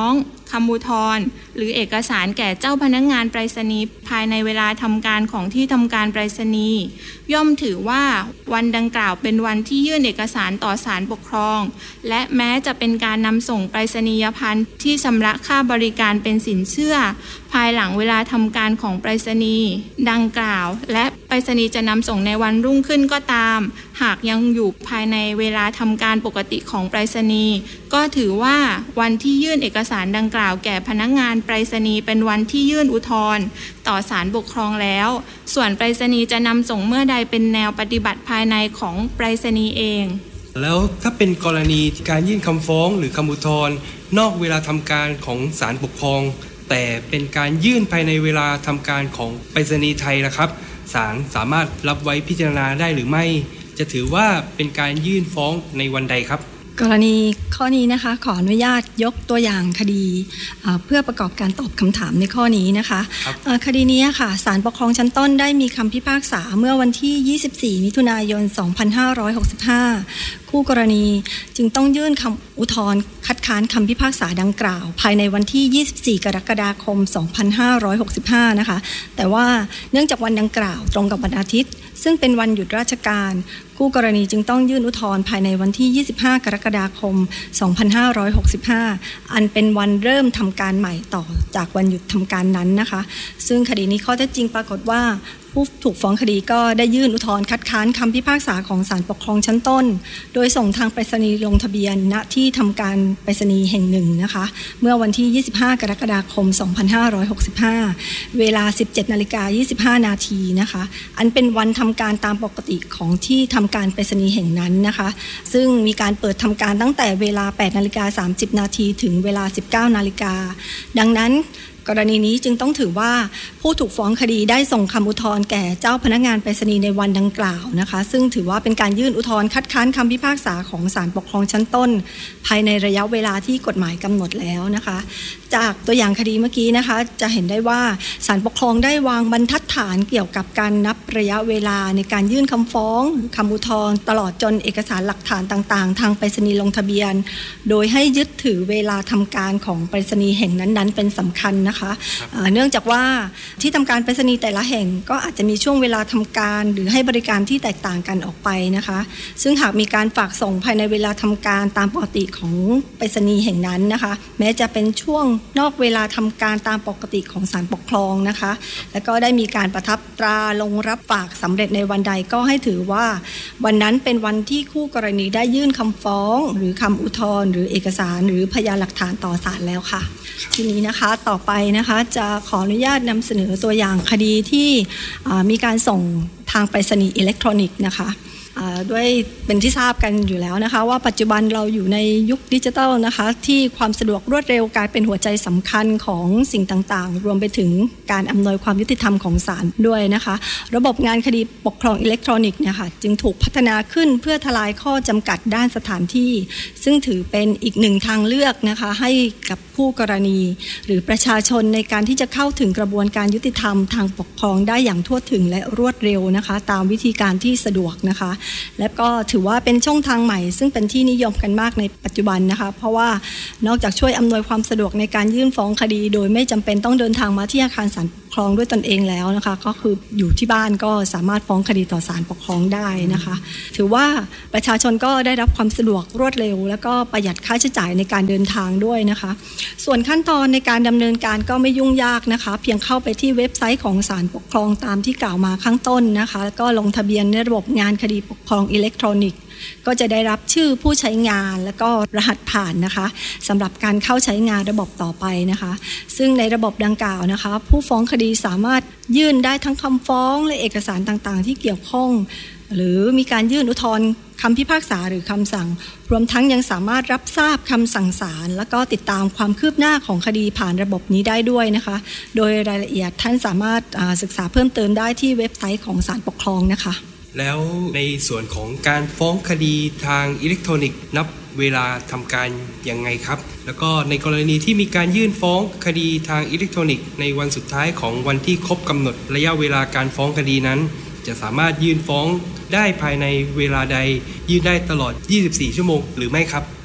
คำอุทธรณ์หรือเอกสารแก่เจ้าพนักงานไปรษณีย์ภายในเวลาทำการของที่ทำการไปรษณีย์ย่อมถือว่าวันดังกล่าวเป็นวันที่ยื่นเอกสารต่อศาลปกครองและแม้จะเป็นการนำส่งไปรษณียภัณฑ์ที่ชำระค่าบริการเป็นสินเชื่อภายหลังเวลาทำการของไปรษณีย์ดังกล่าวและไปรษณีย์จะนำส่งในวันรุ่งขึ้นก็ตามหากยังอยู่ภายในเวลาทำการปกติของไปรษณีย์ก็ถือว่าวันที่ยื่นเอกสารดังกล่าวแก่พนักงานไปรษณีย์เป็นวันที่ยื่นอุทธรณ์ต่อศาลปกครองแล้วส่วนไปรษณีย์จะนำส่งเมื่อใดเป็นแนวปฏิบัติภายในของไปรษณีย์เองแล้วถ้าเป็นกรณีการยื่นคำฟ้องหรือคำอุทธรณ์นอกเวลาทำการของศาลปกครองแต่เป็นการยื่นภายในเวลาทำการของไปรษณีย์ไทยนะครับศาลสามารถรับไว้พิจารณาได้หรือไม่จะถือว่าเป็นการยื่นฟ้องในวันใดครับกรณีข้อนี้นะคะขออนุญาตยกตัวอย่างคดีเพื่อประกอบการตอบคำถามในข้อนี้นะคะคดีนี้ค่ะศาลปกครองชั้นต้นได้มีคำพิพากษาเมื่อวันที่ยี่สิบสี่มิถุนายนสองพันห้าร้อยหกสิบห้าคู่กรณีจึงต้องยื่นคำอุทธรณ์คัดค้านคำพิพากษาดังกล่าวภายในวันที่ยี่สิบสี่กรกฎาคมสองพันห้าร้อยหกสิบห้านะคะแต่ว่าเนื่องจากวันดังกล่าวตรงกับวันอาทิตย์ซึ่งเป็นวันหยุดราชการคู่กรณีจึงต้องยื่นอุทธรณ์ภายในวันที่ยี่สิบห้ากรกฎาคมสองพันห้าร้อยหกสิบห้าอันเป็นวันเริ่มทำการใหม่ต่อจากวันหยุดทำการนั้นนะคะซึ่งคดีนี้ข้อเท็จจริงปรากฏว่าผู้ถูกฟ้องคดีก็ได้ยื่นอุทธรณ์คัดค้านคำพิพากษาของศาลปกครองชั้นต้นโดยส่งทางไปรษณีย์ลงทะเบียนณที่ทำการไปรษณีย์แห่งหนึ่งนะคะเมื่อวันที่ยี่สิบห้ากรกฎาคมสองพันห้าร้อยหกสิบห้าเวลา สิบเจ็ดนาฬิกายี่สิบห้านาทีนะคะอันเป็นวันทำการตามปกติของที่ทำการไปรษณีย์แห่งนั้นนะคะซึ่งมีการเปิดทำการตั้งแต่เวลา แปดนาฬิกาสามสิบนาทีถึงเวลา สิบเก้านาฬิกาดังนั้นกรณีนี้จึงต้องถือว่าผู้ถูกฟ้องคดีได้ส่งคำอุทธรณ์แก่เจ้าพนักงานไปรษณีย์ในวันดังกล่าวนะคะซึ่งถือว่าเป็นการยื่นอุทธรณ์คัดค้านคำพิพากษาของศาลปกครองชั้นต้นภายในระยะเวลาที่กฎหมายกำหนดแล้วนะคะจากตัวอย่างคดีเมื่อกี้นะคะจะเห็นได้ว่าศาลปกครองได้วางบรรทัดฐานเกี่ยวกับการนับระยะเวลาในการยื่นคำฟ้องหรือคำอุทธรณ์ตลอดจนเอกสารหลักฐานต่างๆทางไปรษณีย์ลงทะเบียนโดยให้ยึดถือเวลาทำการของไปรษณีย์แห่งนั้นๆเป็นสำคัญนะคะเนื่องจากว่าที่ทำการไปรษณีย์แต่ละแห่งก็อาจจะมีช่วงเวลาทำการหรือให้บริการที่แตกต่างกันออกไปนะคะซึ่งหากมีการฝากส่งภายในเวลาทำการตามปกติของไปรษณีย์แห่งนั้นนะคะแม้จะเป็นช่วงนอกเวลาทำการตามปกติของศาลปกครองนะคะแล้วก็ได้มีการประทับตราลงรับฝากสำเร็จในวันใดก็ให้ถือว่าวันนั้นเป็นวันที่คู่กรณีได้ยื่นคำฟ้องหรือคำอุทธรณ์หรือเอกสารหรือพยานหลักฐานต่อศาลแล้วค่ะทีนี้นะคะต่อไปนะคะจะขออนุญาตนำเสนอตัวอย่างคดีที่มีการส่งทางไปรษณีย์อิเล็กทรอนิกส์นะคะด้วยเป็นที่ทราบกันอยู่แล้วนะคะว่าปัจจุบันเราอยู่ในยุคดิจิทัลนะคะที่ความสะดวกรวดเร็วกลายเป็นหัวใจสำคัญของสิ่งต่างๆรวมไปถึงการอำนวยความยุติธรรมของศาลด้วยนะคะระบบงานคดีปกครองอิเล็กทรอนิกส์เนี่ยค่ะจึงถูกพัฒนาขึ้นเพื่อทลายข้อจำกัดด้านสถานที่ซึ่งถือเป็นอีกหนึ่งทางเลือกนะคะให้กับผู้กรณีหรือประชาชนในการที่จะเข้าถึงกระบวนการยุติธรรมทางปกครองได้อย่างทั่วถึงและรวดเร็วนะคะตามวิธีการที่สะดวกนะคะและก็ถือว่าเป็นช่องทางใหม่ซึ่งเป็นที่นิยมกันมากในปัจจุบันนะคะเพราะว่านอกจากช่วยอำนวยความสะดวกในการยื่นฟ้องคดีโดยไม่จำเป็นต้องเดินทางมาที่อาคารศาลปกครองด้วยตนเองแล้วนะคะก็คืออยู่ที่บ้านก็สามารถฟ้องคดีต่อศาลปกครองได้นะคะถือว่าประชาชนก็ได้รับความสะดวกรวดเร็วแล้วก็ประหยัดค่าใช้จ่ายในการเดินทางด้วยนะคะส่วนขั้นตอนในการดำเนินการก็ไม่ยุ่งยากนะคะเพียงเข้าไปที่เว็บไซต์ของศาลปกครองตามที่กล่าวมาข้างต้นนะคะก็ลงทะเบียนในระบบงานคดีปกครองอิเล็กทรอนิกส์ก็จะได้รับชื่อผู้ใช้งานแล้วก็รหัสผ่านนะคะสำหรับการเข้าใช้งานระบบต่อไปนะคะซึ่งในระบบดังกล่าวนะคะผู้ฟ้องคดีสามารถยื่นได้ทั้งคำฟ้องและเอกสารต่างๆที่เกี่ยวข้องหรือมีการยื่นอุทธรณ์คำพิพากษาหรือคำสั่งรวมทั้งยังสามารถรับทราบคำสั่งศาลแล้วก็ติดตามความคืบหน้าของคดีผ่านระบบนี้ได้ด้วยนะคะโดยรายละเอียดท่านสามารถศึกษาเพิ่มเติมได้ที่เว็บไซต์ของศาลปกครองนะคะแล้วในส่วนของการฟ้องคดีทางอิเล็กทรอนิกส์นับเวลาทำการยังไงครับแล้วก็ในกรณีที่มีการยื่นฟ้องคดีทางอิเล็กทรอนิกส์ในวันสุดท้ายของวันที่ครบกำหนดระยะเวลาการฟ้องคดีนั้นจะสามารถยื่นฟ้องได้ภายในเวลาใดยื่นได้ตลอดยี่สิบสี่ชั่วโมงหรือไม่ครับ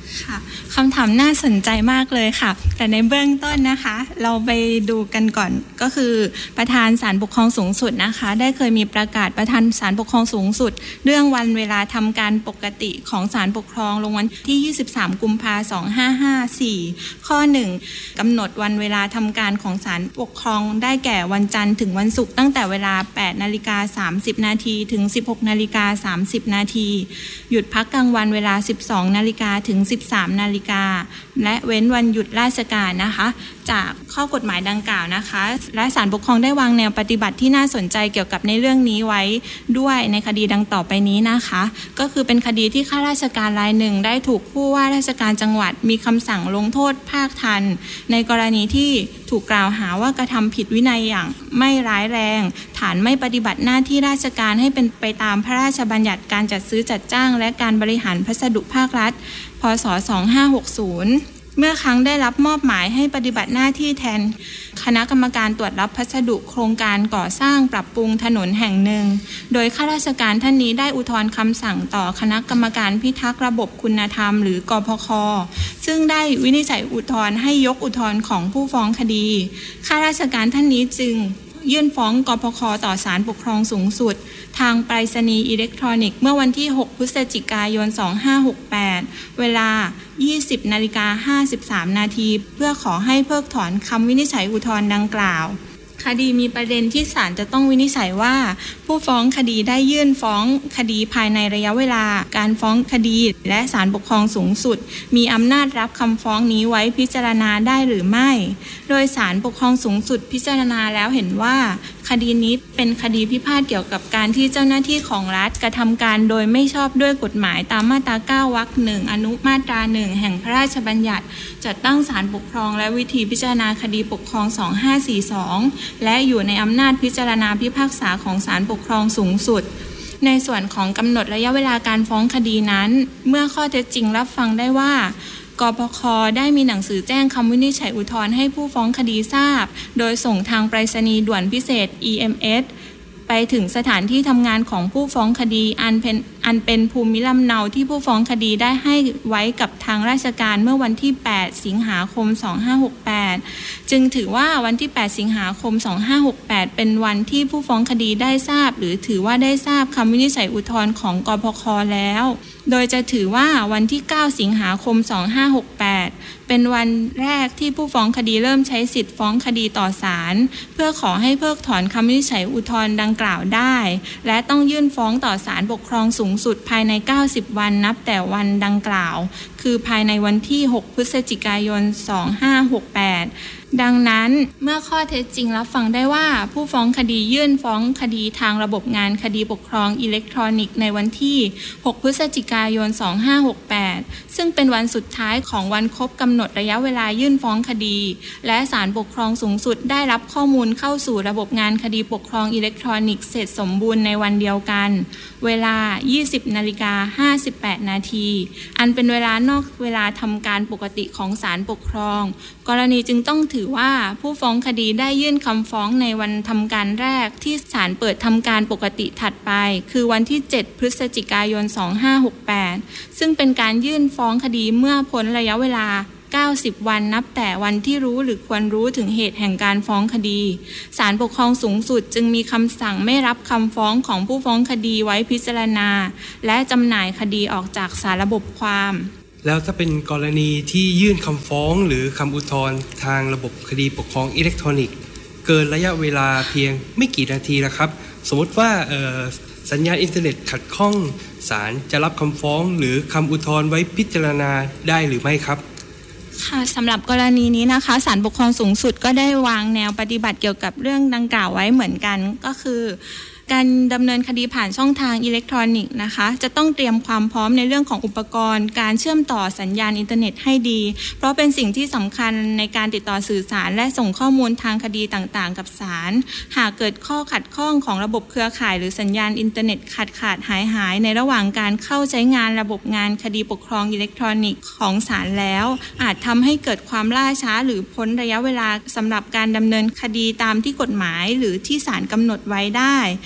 ค่ะคำถามน่าสนใจมากเลยค่ะแต่ในเบื้องต้นนะคะเราไปดูกันก่อนก็คือประธานศาลปกครองสูงสุดนะคะได้เคยมีประกาศประธานศาลปกครองสูงสุดเรื่องวันเวลาทำการปกติของศาลปกครองลงวันที่ยี่สิบสามกุมภาพันธ์สองพันห้าร้อยห้าสิบสี่ข้อหนึ่งกำหนดวันเวลาทำการของศาลปกครองได้แก่วันจันทร์ถึงวันศุกร์ตั้งแต่เวลา แปดนาฬิกาสามสิบนาทีถึง สิบหกนาฬิกาสามสิบนาทีหยุดพักกลางวันเวลา สิบสองนาฬิกาถึง สิบสามนาฬิกาและเว้นวันหยุดราชการนะคะจากข้อกฎหมายดังกล่าวนะคะและศาลปกครองได้วางแนวปฏิบัติที่น่าสนใจเกี่ยวกับในเรื่องนี้ไว้ด้วยในคดีดังต่อไปนี้นะคะก็คือเป็นคดีที่ข้าราชการรายหนึ่งได้ถูกผู้ว่าราชการจังหวัดมีคำสั่งลงโทษภาคทันในกรณีที่ถูกกล่าวหาว่ากระทำผิดวินัยอย่างไม่ร้ายแรงฐานไม่ปฏิบัติหน้าที่ราชการให้เป็นไปตามพระราชบัญญัติการจัดซื้อจัดจ้างและการบริหารพัสดุภาครัฐพ.ศ. สองพันห้าร้อยหกสิบเมื่อครั้งได้รับมอบหมายให้ปฏิบัติหน้าที่แทนคณะกรรมการตรวจรับพัสดุโครงการก่อสร้างปรับปรุงถนนแห่งหนึ่งโดยข้าราชการท่านนี้ได้อุทธรณ์คำสั่งต่อคณะกรรมการพิทักษ์ระบบคุณธรรมหรือกพค.ซึ่งได้วินิจฉัยอุทธรณ์ให้ยกอุทธรณ์ของผู้ฟ้องคดีข้าราชการท่านนี้จึงยื่นฟ้องกพค.ต่อศาลปกครองสูงสุดทางไปรษณีย์อิเล็กทรอนิกส์เมื่อวันที่หกพฤศจิกายนสองพันห้าร้อยหกสิบแปดเวลา ยี่สิบนาฬิกาห้าสิบสามนาทีเพื่อขอให้เพิกถอนคำวินิจฉัยอุทธรณ์ดังกล่าวคดีมีประเด็นที่ศาลจะต้องวินิจฉัยว่าผู้ฟ้องคดีได้ยื่นฟ้องคดีภายในระยะเวลาการฟ้องคดีและศาลปกครองสูงสุดมีอำนาจรับคำฟ้องนี้ไว้พิจารณาได้หรือไม่โดยศาลปกครองสูงสุดพิจารณาแล้วเห็นว่าคดีนี้เป็นคดีพิพาทเกี่ยวกับการที่เจ้าหน้าที่ของรัฐกระทำการโดยไม่ชอบด้วยกฎหมายตามมาตราเก้าวรรคหนึ่งอนุมาตราหนึ่งแห่งพระราชบัญญัติจัดตั้งศาลปกครองและวิธีพิจารณาคดีปกครองสองพันห้าร้อยสี่สิบสองและอยู่ในอำนาจพิจารณาพิพากษาของศาลปกครองสูงสุดในส่วนของกำหนดระยะเวลาการฟ้องคดีนั้นเมื่อข้อเท็จจริงรับฟังได้ว่ากพค.ได้มีหนังสือแจ้งคำวินิจฉัยอุทธรณ์ให้ผู้ฟ้องคดีทราบโดยส่งทางไปรษณีย์ด่วนพิเศษ อี เอ็ม เอส ไปถึงสถานที่ทำงานของผู้ฟ้องคดีอันเป็นอันเป็นภูมิลำเนาที่ผู้ฟ้องคดีได้ให้ไว้กับทางราชการเมื่อวันที่แปดสิงหาคมสองพันห้าร้อยหกสิบแปดจึงถือว่าวันที่แปดสิงหาคมสองพันห้าร้อยหกสิบแปดเป็นวันที่ผู้ฟ้องคดีได้ทราบหรือถือว่าได้ทราบคำวินิจฉัยอุทธรณ์ของกพค.แล้วโดยจะถือว่าวันที่เก้าสิงหาคมสองพันห้าร้อยหกสิบแปดเป็นวันแรกที่ผู้ฟ้องคดีเริ่มใช้สิทธิ์ฟ้องคดีต่อศาลเพื่อขอให้เพิกถอนคำวินิจฉัยอุทธรณ์ดังกล่าวได้และต้องยื่นฟ้องต่อศาลปกครองสูงสุดภายในเก้าสิบวันนับแต่วันดังกล่าวคือภายในวันที่หกพฤศจิกายนสองพันห้าร้อยหกสิบแปดดังนั้นเมื่อข้อเท็จจริงรับฟังได้ว่าผู้ฟ้องคดียื่นฟ้องคดีทางระบบงานคดีปกครองอิเล็กทรอนิกส์ในวันที่หกพฤศจิกายนสองพันห้าร้อยหกสิบแปดซึ่งเป็นวันสุดท้ายของวันครบกำหนดระยะเวลายื่นฟ้องคดีและศาลปกครองสูงสุดได้รับข้อมูลเข้าสู่ระบบงานคดีปกครองอิเล็กทรอนิกส์เสร็จสมบูรณ์ในวันเดียวกันเวลา ยี่สิบนาฬิกาห้าสิบแปดนาทีอันเป็นเวลานอกเวลาทำการปกติของศาลปกครองกรณีจึงต้องถือว่าผู้ฟ้องคดีได้ยื่นคำฟ้องในวันทำการแรกที่ศาลเปิดทำการปกติถัดไปคือวันที่เจ็ดพฤศจิกายนสองพันห้าร้อยหกสิบแปดซึ่งเป็นการยื่นฟ้องคดีเมื่อพ้นระยะเวลาเก้าสิบวันนับแต่วันที่รู้หรือควรรู้ถึงเหตุแห่งการฟ้องคดีศาลปกครองสูงสุดจึงมีคำสั่งไม่รับคำฟ้องของผู้ฟ้องคดีไว้พิจารณาและจำหน่ายคดีออกจากสารระบบความแล้วถ้าเป็นกรณีที่ยื่นคำฟ้องหรือคำอุทธรณ์ทางระบบคดีปกครองอิเล็กทรอนิกส์เกินระยะเวลาเพียงไม่กี่นาทีแล้วครับสมมติว่าสัญญาณอินเทอร์เน็ตขัดข้องศาลจะรับคำฟ้องหรือคำอุทธรณ์ไว้พิจารณาได้หรือไม่ครับค่ะสำหรับกรณีนี้นะคะศาลปกครองสูงสุดก็ได้วางแนวปฏิบัติเกี่ยวกับเรื่องดังกล่าวไว้เหมือนกันก็คือการดำเนินคดีผ่านช่องทางอิเล็กทรอนิกส์นะคะจะต้องเตรียมความพร้อมในเรื่องของอุปกรณ์การเชื่อมต่อสัญญาณอินเทอร์เน็ตให้ดีเพราะเป็นสิ่งที่สำคัญในการติดต่อสื่อสารและส่งข้อมูลทางคดีต่างๆกับศาลหากเกิดข้อขัดข้องของระบบเครือข่ายหรือสัญญาณอินเทอร์เน็ตขาดขาดหายหายในระหว่างการเข้าใช้งานระบบงานคดีปกครองอิเล็กทรอนิกส์ของศาลแล้วอาจทำให้เกิดความล่าช้าหรือพ้นระยะเวลาสำหรับการดำเนินคดีตามที่กฎหมายหรือที่ศาลกำหนดไว้ได้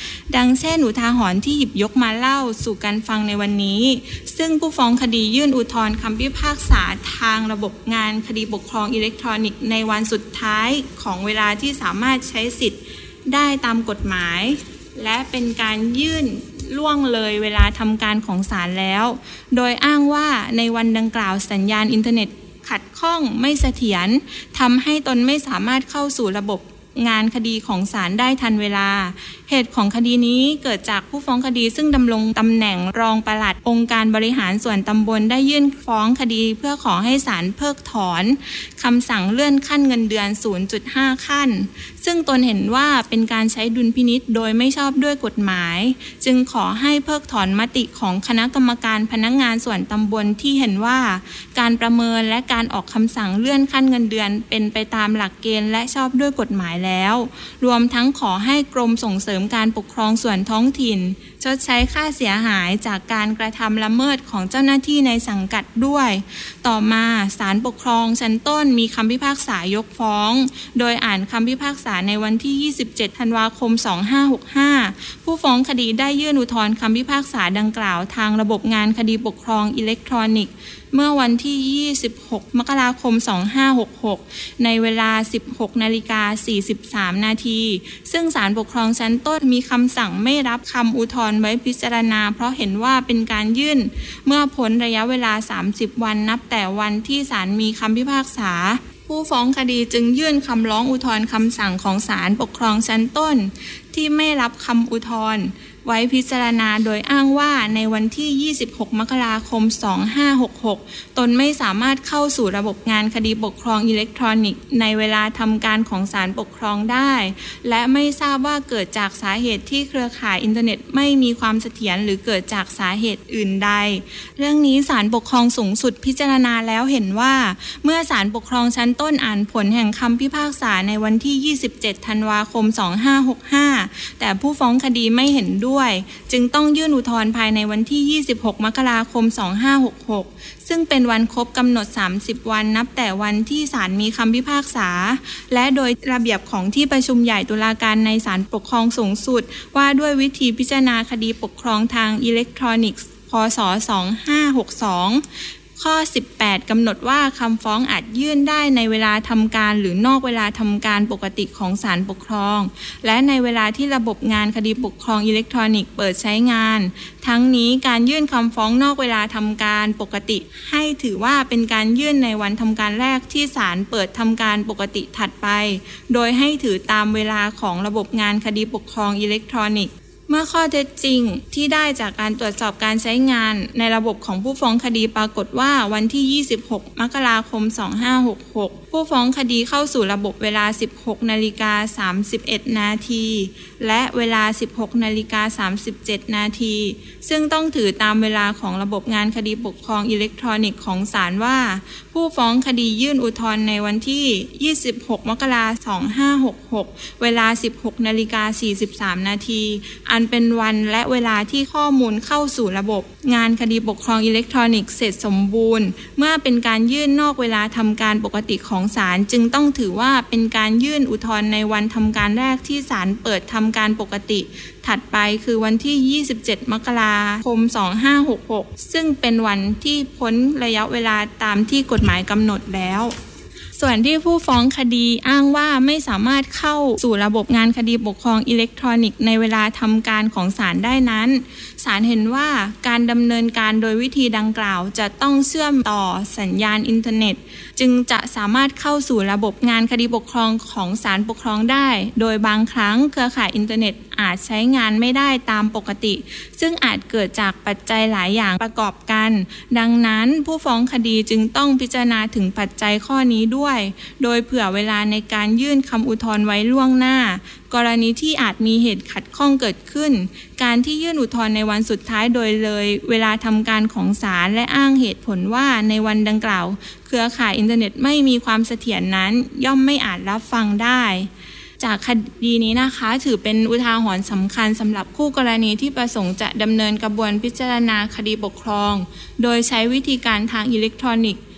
ดังเช่นอุทาหรณ์ที่หยิบยกมาเล่าสู่กันฟังในวันนี้ซึ่งผู้ฟ้องคดียื่นอุทธรณ์คำพิพากษาทางระบบงานคดีปกครองอิเล็กทรอนิกส์ในวันสุดท้ายของเวลาที่สามารถใช้สิทธิ์ได้ตามกฎหมายและเป็นการยื่นล่วงเลยเวลาทำการของศาลแล้วโดยอ้างว่าในวันดังกล่าวสัญญาณอินเทอร์เน็ตขัดข้องไม่เสถียรทำให้ตนไม่สามารถเข้าสู่ระบบงานคดีของศาลได้ทันเวลาเหตุของคดีนี้เกิดจากผู้ฟ้องคดีซึ่งดำรงตำแหน่งรองปลัดองค์การบริหารส่วนตำบลได้ยื่นฟ้องคดีเพื่อขอให้ศาลเพิกถอนคำสั่งเลื่อนขั้นเงินเดือน ศูนย์จุดห้า ขั้นซึ่งตนเห็นว่าเป็นการใช้ดุลพินิจโดยไม่ชอบด้วยกฎหมายจึงขอให้เพิกถอนมติของคณะกรรมการพนักงานส่วนตำบลที่เห็นว่าการประเมินและการออกคำสั่งเลื่อนขั้นเงินเดือนเป็นไปตามหลักเกณฑ์และชอบด้วยกฎหมายแล้วรวมทั้งขอให้กรมส่งเสริมการปกครองส่วนท้องถิ่นชดใช้ค่าเสียหายจากการกระทำละเมิดของเจ้าหน้าที่ในสังกัดด้วยต่อมาศาลปกครองชั้นต้นมีคำพิพากษายกฟ้องโดยอ่านคำพิพากษาในวันที่ยี่สิบเจ็ดธันวาคมสองพันห้าร้อยหกสิบห้าผู้ฟ้องคดีได้ยื่นอุทธรณ์คำพิพากษาดังกล่าวทางระบบงานคดีปกครองอิเล็กทรอนิกส์เมื่อวันที่ยี่สิบหกมกราคมสองพันห้าร้อยหกสิบหกในเวลา สิบหกนาฬิกาสี่สิบสาม นาทีซึ่งศาลปกครองชั้นต้นมีคำสั่งไม่รับคำอุทธรณ์ไว้พิจารณาเพราะเห็นว่าเป็นการยื่นเมื่อพ้นระยะเวลาสามสิบวันนับแต่วันที่ศาลมีคำพิพากษาผู้ฟ้องคดีจึงยื่นคำร้องอุทธรณ์คำสั่งของศาลปกครองชั้นต้นที่ไม่รับคำอุทธรณ์ไว้พิจารณาโดยอ้างว่าในวันที่ยี่สิบหกมกราคมสองพันห้าร้อยหกสิบหกตนไม่สามารถเข้าสู่ระบบงานคดีปกครองอิเล็กทรอนิกส์ในเวลาทำการของศาลปกครองได้และไม่ทราบว่าเกิดจากสาเหตุที่เครือข่ายอินเทอร์เน็ตไม่มีความเสถียรหรือเกิดจากสาเหตุอื่นใดเรื่องนี้ศาลปกครองสูงสุดพิจารณาแล้วเห็นว่าเมื่อศาลปกครองชั้นต้นอ่านผลแห่งคำพิพากษาในวันที่ยี่สิบเจ็ดธันวาคมสองพันห้าร้อยหกสิบห้าแต่ผู้ฟ้องคดีไม่เห็นด้วยจึงต้องยื่นอุทธรณ์ภายในวันที่ยี่สิบหกมกราคมสองพันห้าร้อยหกสิบหกซึ่งเป็นวันครบกำหนดสามสิบวันนับแต่วันที่ศาลมีคำพิพากษาและโดยระเบียบของที่ประชุมใหญ่ตุลาการในศาลปกครองสูงสุดว่าด้วยวิธีพิจารณาคดีปกครองทางอิเล็กทรอนิกส์พ.ศ. สองพันห้าร้อยหกสิบสองข้อสิบแปดกำหนดว่าคำฟ้องอาจยื่นได้ในเวลาทำการหรือนอกเวลาทำการปกติของศาลปกครองและในเวลาที่ระบบงานคดีปกครองอิเล็กทรอนิกส์เปิดใช้งานทั้งนี้การยื่นคำฟ้องนอกเวลาทำการปกติให้ถือว่าเป็นการยื่นในวันทำการแรกที่ศาลเปิดทำการปกติถัดไปโดยให้ถือตามเวลาของระบบงานคดีปกครองอิเล็กทรอนิกส์เมื่อข้อเท็จจริงที่ได้จากการตรวจสอบการใช้งานในระบบของผู้ฟ้องคดีปรากฏว่าวันที่ยี่สิบหกมกราคมสองพันห้าร้อยหกสิบหกผู้ฟ้องคดีเข้าสู่ระบบเวลา สิบหกนาฬิกาสามสิบเอ็ด นาทีและเวลา สิบหกนาฬิกาสามสิบเจ็ด นาทีซึ่งต้องถือตามเวลาของระบบงานคดีปกครองอิเล็กทรอนิกส์ของศาลว่าผู้ฟ้องคดียื่นอุทธรณ์ในวันที่ยี่สิบหกมกราคมสองพันห้าร้อยหกสิบหกเวลา สิบหกนาฬิกาสี่สิบสาม นาทีอันเป็นวันและเวลาที่ข้อมูลเข้าสู่ระบบงานคดีปกครองอิเล็กทรอนิกส์เสร็จสมบูรณ์เมื่อเป็นการยื่นนอกเวลาทำการปกติของศาลจึงต้องถือว่าเป็นการยื่นอุทธรณ์ในวันทำการแรกที่ศาลเปิดทำการปกติถัดไปคือวันที่ยี่สิบเจ็ดมกราคมสองพันห้าร้อยหกสิบหกซึ่งเป็นวันที่พ้นระยะเวลาตามที่กฎหมายกำหนดแล้วส่วนที่ผู้ฟ้องคดีอ้างว่าไม่สามารถเข้าสู่ระบบงานคดีปกครองอิเล็กทรอนิกส์ในเวลาทำการของศาลได้นั้นศาลเห็นว่าการดำเนินการโดยวิธีดังกล่าวจะต้องเชื่อมต่อสัญญาณอินเทอร์เน็ตจึงจะสามารถเข้าสู่ระบบงานคดีปกครองของศาลปกครองได้โดยบางครั้งเครือข่ายอินเทอร์เน็ตอาจใช้งานไม่ได้ตามปกติซึ่งอาจเกิดจากปัจจัยหลายอย่างประกอบกันดังนั้นผู้ฟ้องคดีจึงต้องพิจารณาถึงปัจจัยข้อนี้ด้วยโดยเผื่อเวลาในการยื่นคำอุทธรณ์ไว้ล่วงหน้ากรณีที่อาจมีเหตุขัดข้องเกิดขึ้นการที่ยื่นอุทธรณ์ในวันสุดท้ายโดยเลยเวลาทำการของศาลและอ้างเหตุผลว่าในวันดังกล่าวเครือข่ายอินเทอร์เน็ตไม่มีความเสถียรนั้นย่อมไม่อาจรับฟังได้จากคดีนี้นะคะถือเป็นอุทาหรณ์สำคัญสำหรับคู่กรณีที่ประสงค์จะดำเนินกระบวนพิจารณาคดีปกครองโดยใช้วิธีการทางอิเล็กทรอนิกส์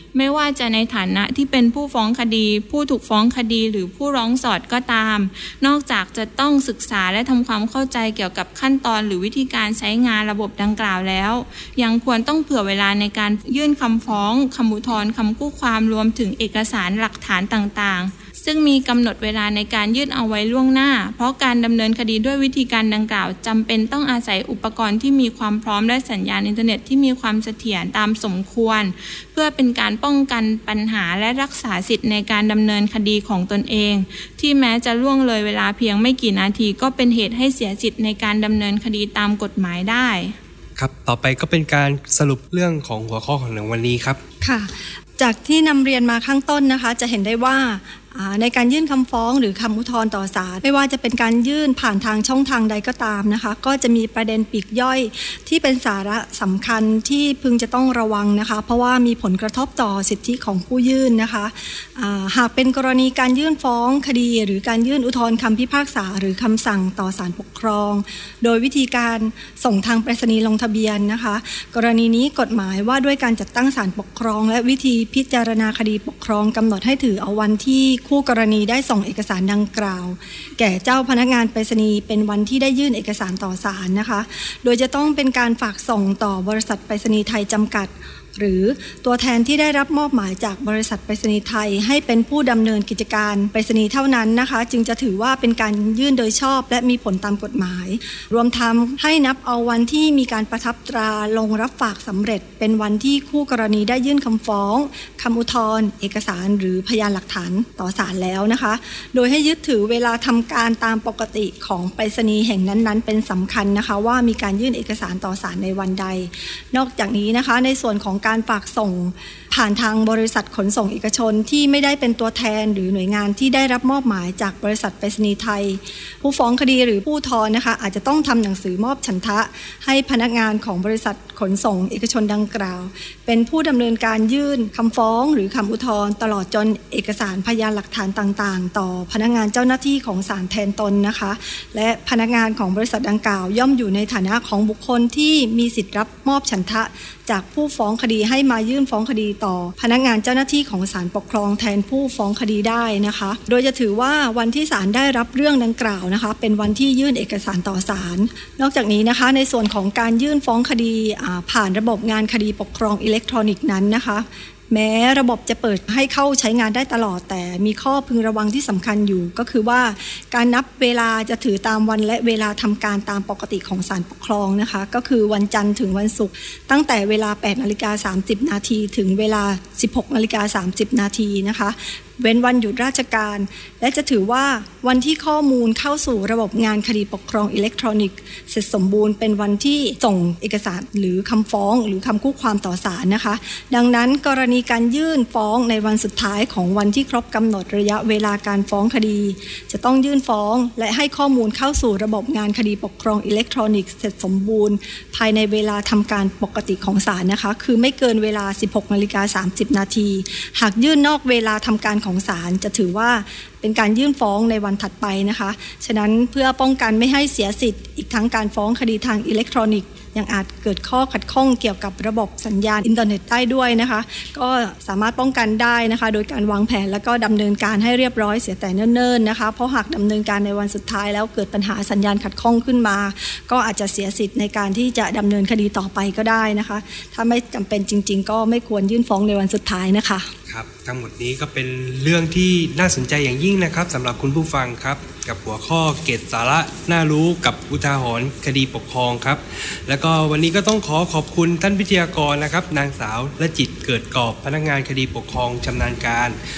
ไม่ว่าจะในฐานะที่เป็นผู้ฟ้องคดีผู้ถูกฟ้องคดีหรือผู้ร้องสอดก็ตามนอกจากจะต้องศึกษาและทำความเข้าใจเกี่ยวกับขั้นตอนหรือวิธีการใช้งานระบบดังกล่าวแล้วยังควรต้องเผื่อเวลาในการยื่นคำฟ้องคำอุทธรณ์คำกู้ความรวมถึงเอกสารหลักฐานต่างๆซึ่งมีกำหนดเวลาในการยื่นเอาไว้ล่วงหน้าเพราะการดำเนินคดีด้วยวิธีการดังกล่าวจำเป็นต้องอาศัยอุปกรณ์ที่มีความพร้อมและสัญญาณอินเทอร์เน็ตที่มีความเสถียรตามสมควรเพื่อเป็นการป้องกันปัญหาและรักษาสิทธิในการดำเนินคดีของตนเองที่แม้จะล่วงเลยเวลาเพียงไม่กี่นาทีก็เป็นเหตุให้เสียสิทธิในการดำเนินคดีตามกฎหมายได้ครับต่อไปก็เป็นการสรุปเรื่องของหัวข้อของวันนี้ครับค่ะจากที่นำเรียนมาข้างต้นนะคะจะเห็นได้ว่าในการยื่นคำฟ้องหรือคำอุทธรณ์ต่อศาลไม่ว่าจะเป็นการยื่นผ่านทางช่องทางใดก็ตามนะคะก็จะมีประเด็นปลีกย่อยที่เป็นสาระสำคัญที่พึงจะต้องระวังนะคะเพราะว่ามีผลกระทบต่อสิทธิของผู้ยื่นนะคะหากเป็นกรณีการยื่นฟ้องคดีหรือการยื่นอุทธรณ์คำพิพากษาหรือคำสั่งต่อศาลปกครองโดยวิธีการส่งทางไปรษณีย์ลงทะเบียนนะคะกรณีนี้กฎหมายว่าด้วยการจัดตั้งศาลปกครองและวิธีพิจารณาคดีปกครองกำหนดให้ถือเอาวันที่คู่กรณีได้ส่งเอกสารดังกล่าวแก่เจ้าพนักงานไปรษณีย์เป็นวันที่ได้ยื่นเอกสารต่อศาลนะคะโดยจะต้องเป็นการฝากส่งต่อบริษัทไปรษณีย์ไทยจำกัดหรือตัวแทนที่ได้รับมอบหมายจากบริษัทไปรษณีย์ไทยให้เป็นผู้ดำเนินกิจการไปรษณีย์เท่านั้นนะคะจึงจะถือว่าเป็นการยื่นโดยชอบและมีผลตามกฎหมายรวมทั้งให้นับเอาวันที่มีการประทับตราลงรับฝากสำเร็จเป็นวันที่คู่กรณีได้ยื่นคำฟ้องคำอุทธรณ์เอกสารหรือพยานหลักฐานต่อศาลแล้วนะคะโดยให้ยึดถือเวลาทำการตามปกติของไปรษณีย์แห่งนั้นๆเป็นสำคัญนะคะว่ามีการยื่นเอกสารต่อศาลในวันใดนอกจากนี้นะคะในส่วนของการฝากส่งผ่านทางบริษัทขนส่งเอกชนที่ไม่ได้เป็นตัวแทนหรือหน่วยงานที่ได้รับมอบหมายจากบริษัทไปรษณีย์ไทยผู้ฟ้องคดีหรือผู้อุทธรณ์นะคะอาจจะต้องทำหนังสือมอบฉันทะให้พนักงานของบริษัทขนส่งเอกชนดังกล่าวเป็นผู้ดำเนินการยื่นคำฟ้องหรือคำอุทธรณ์ตลอดจนเอกสารพยานหลักฐานต่างๆต่อพนักงานเจ้าหน้าที่ของศาลแทนตนนะคะและพนักงานของบริษัทดังกล่าวย่อมอยู่ในฐานะของบุคคลที่มีสิทธิ์รับมอบฉันทะจากผู้ฟ้องคดีให้มายื่นฟ้องคดีต่อพนักงานเจ้าหน้าที่ของศาลปกครองแทนผู้ฟ้องคดีได้นะคะโดยจะถือว่าวันที่ศาลได้รับเรื่องดังกล่าวนะคะเป็นวันที่ยื่นเอกสารต่อศาลนอกจากนี้นะคะในส่วนของการยื่นฟ้องคดีผ่านระบบงานคดีปกครองอิเล็กทรอนิกส์นั้นนะคะแม้ระบบจะเปิดให้เข้าใช้งานได้ตลอดแต่มีข้อพึงระวังที่สำคัญอยู่ก็คือว่าการนับเวลาจะถือตามวันและเวลาทำการตามปกติของศาลปกครองนะคะก็คือวันจันทร์ถึงวันศุกร์ตั้งแต่เวลา แปดนาฬิกาสามสิบนาทีถึงเวลา สิบหกนาฬิกาสามสิบนาทีนะคะเว้นวันหยุดราชการและจะถือว่าวันที่ข้อมูลเข้าสู่ระบบงานคดีปกครองอิเล็กทรอนิกส์เสร็จสมบูรณ์เป็นวันที่ส่งเอกสารหรือคำฟ้องหรือคำคู่ความต่อศาลนะคะดังนั้นกรณีการยื่นฟ้องในวันสุดท้ายของวันที่ครบกำหนดระยะเวลาการฟ้องคดีจะต้องยื่นฟ้องและให้ข้อมูลเข้าสู่ระบบงานคดีปกครองอิเล็กทรอนิกส์เสร็จสมบูรณ์ภายในเวลาทำการปกติของศาลนะคะคือไม่เกินเวลา สิบหกนาฬิกาสามสิบนาทีหากยื่นนอกเวลาทำการของศาลจะถือว่าเป็นการยื่นฟ้องในวันถัดไปนะคะฉะนั้นเพื่อป้องกันไม่ให้เสียสิทธิ์อีกทั้งการฟ้องคดีทางอิเล็กทรอนิกส์ยังอาจเกิดข้อขัดข้องเกี่ยวกับระบบสัญญาณอินเทอร์เน็ตได้ด้วยนะคะก็สามารถป้องกันได้นะคะโดยการวางแผนแล้วก็ดำเนินการให้เรียบร้อยเสียแต่เนิ่นๆนะคะเพราะหากดำเนินการในวันสุดท้ายแล้วเกิดปัญหาสัญญาณขัดข้องขึ้นมาก็อาจจะเสียสิทธิ์ในการที่จะดำเนินคดีต่อไปก็ได้นะคะถ้าไม่จำเป็นจริงๆก็ไม่ควรยื่นฟ้องในวันสุดท้ายนะคะครับทั้งหมดนี้ก็เป็นเรื่องที่น่าสนใจอย่างยิ่งนะครับสำหรับคุณผู้ฟังครับกับหัวข้อเกร็ดสาระน่ารู้กับอุทาหรณ์คดีปกครองครับแล้วก็วันนี้ก็ต้องขอขอบคุณท่านวิทยากรนะครับนางสาวละจิตเกิดกอบพนักงานคดีปกครองชำนาญการ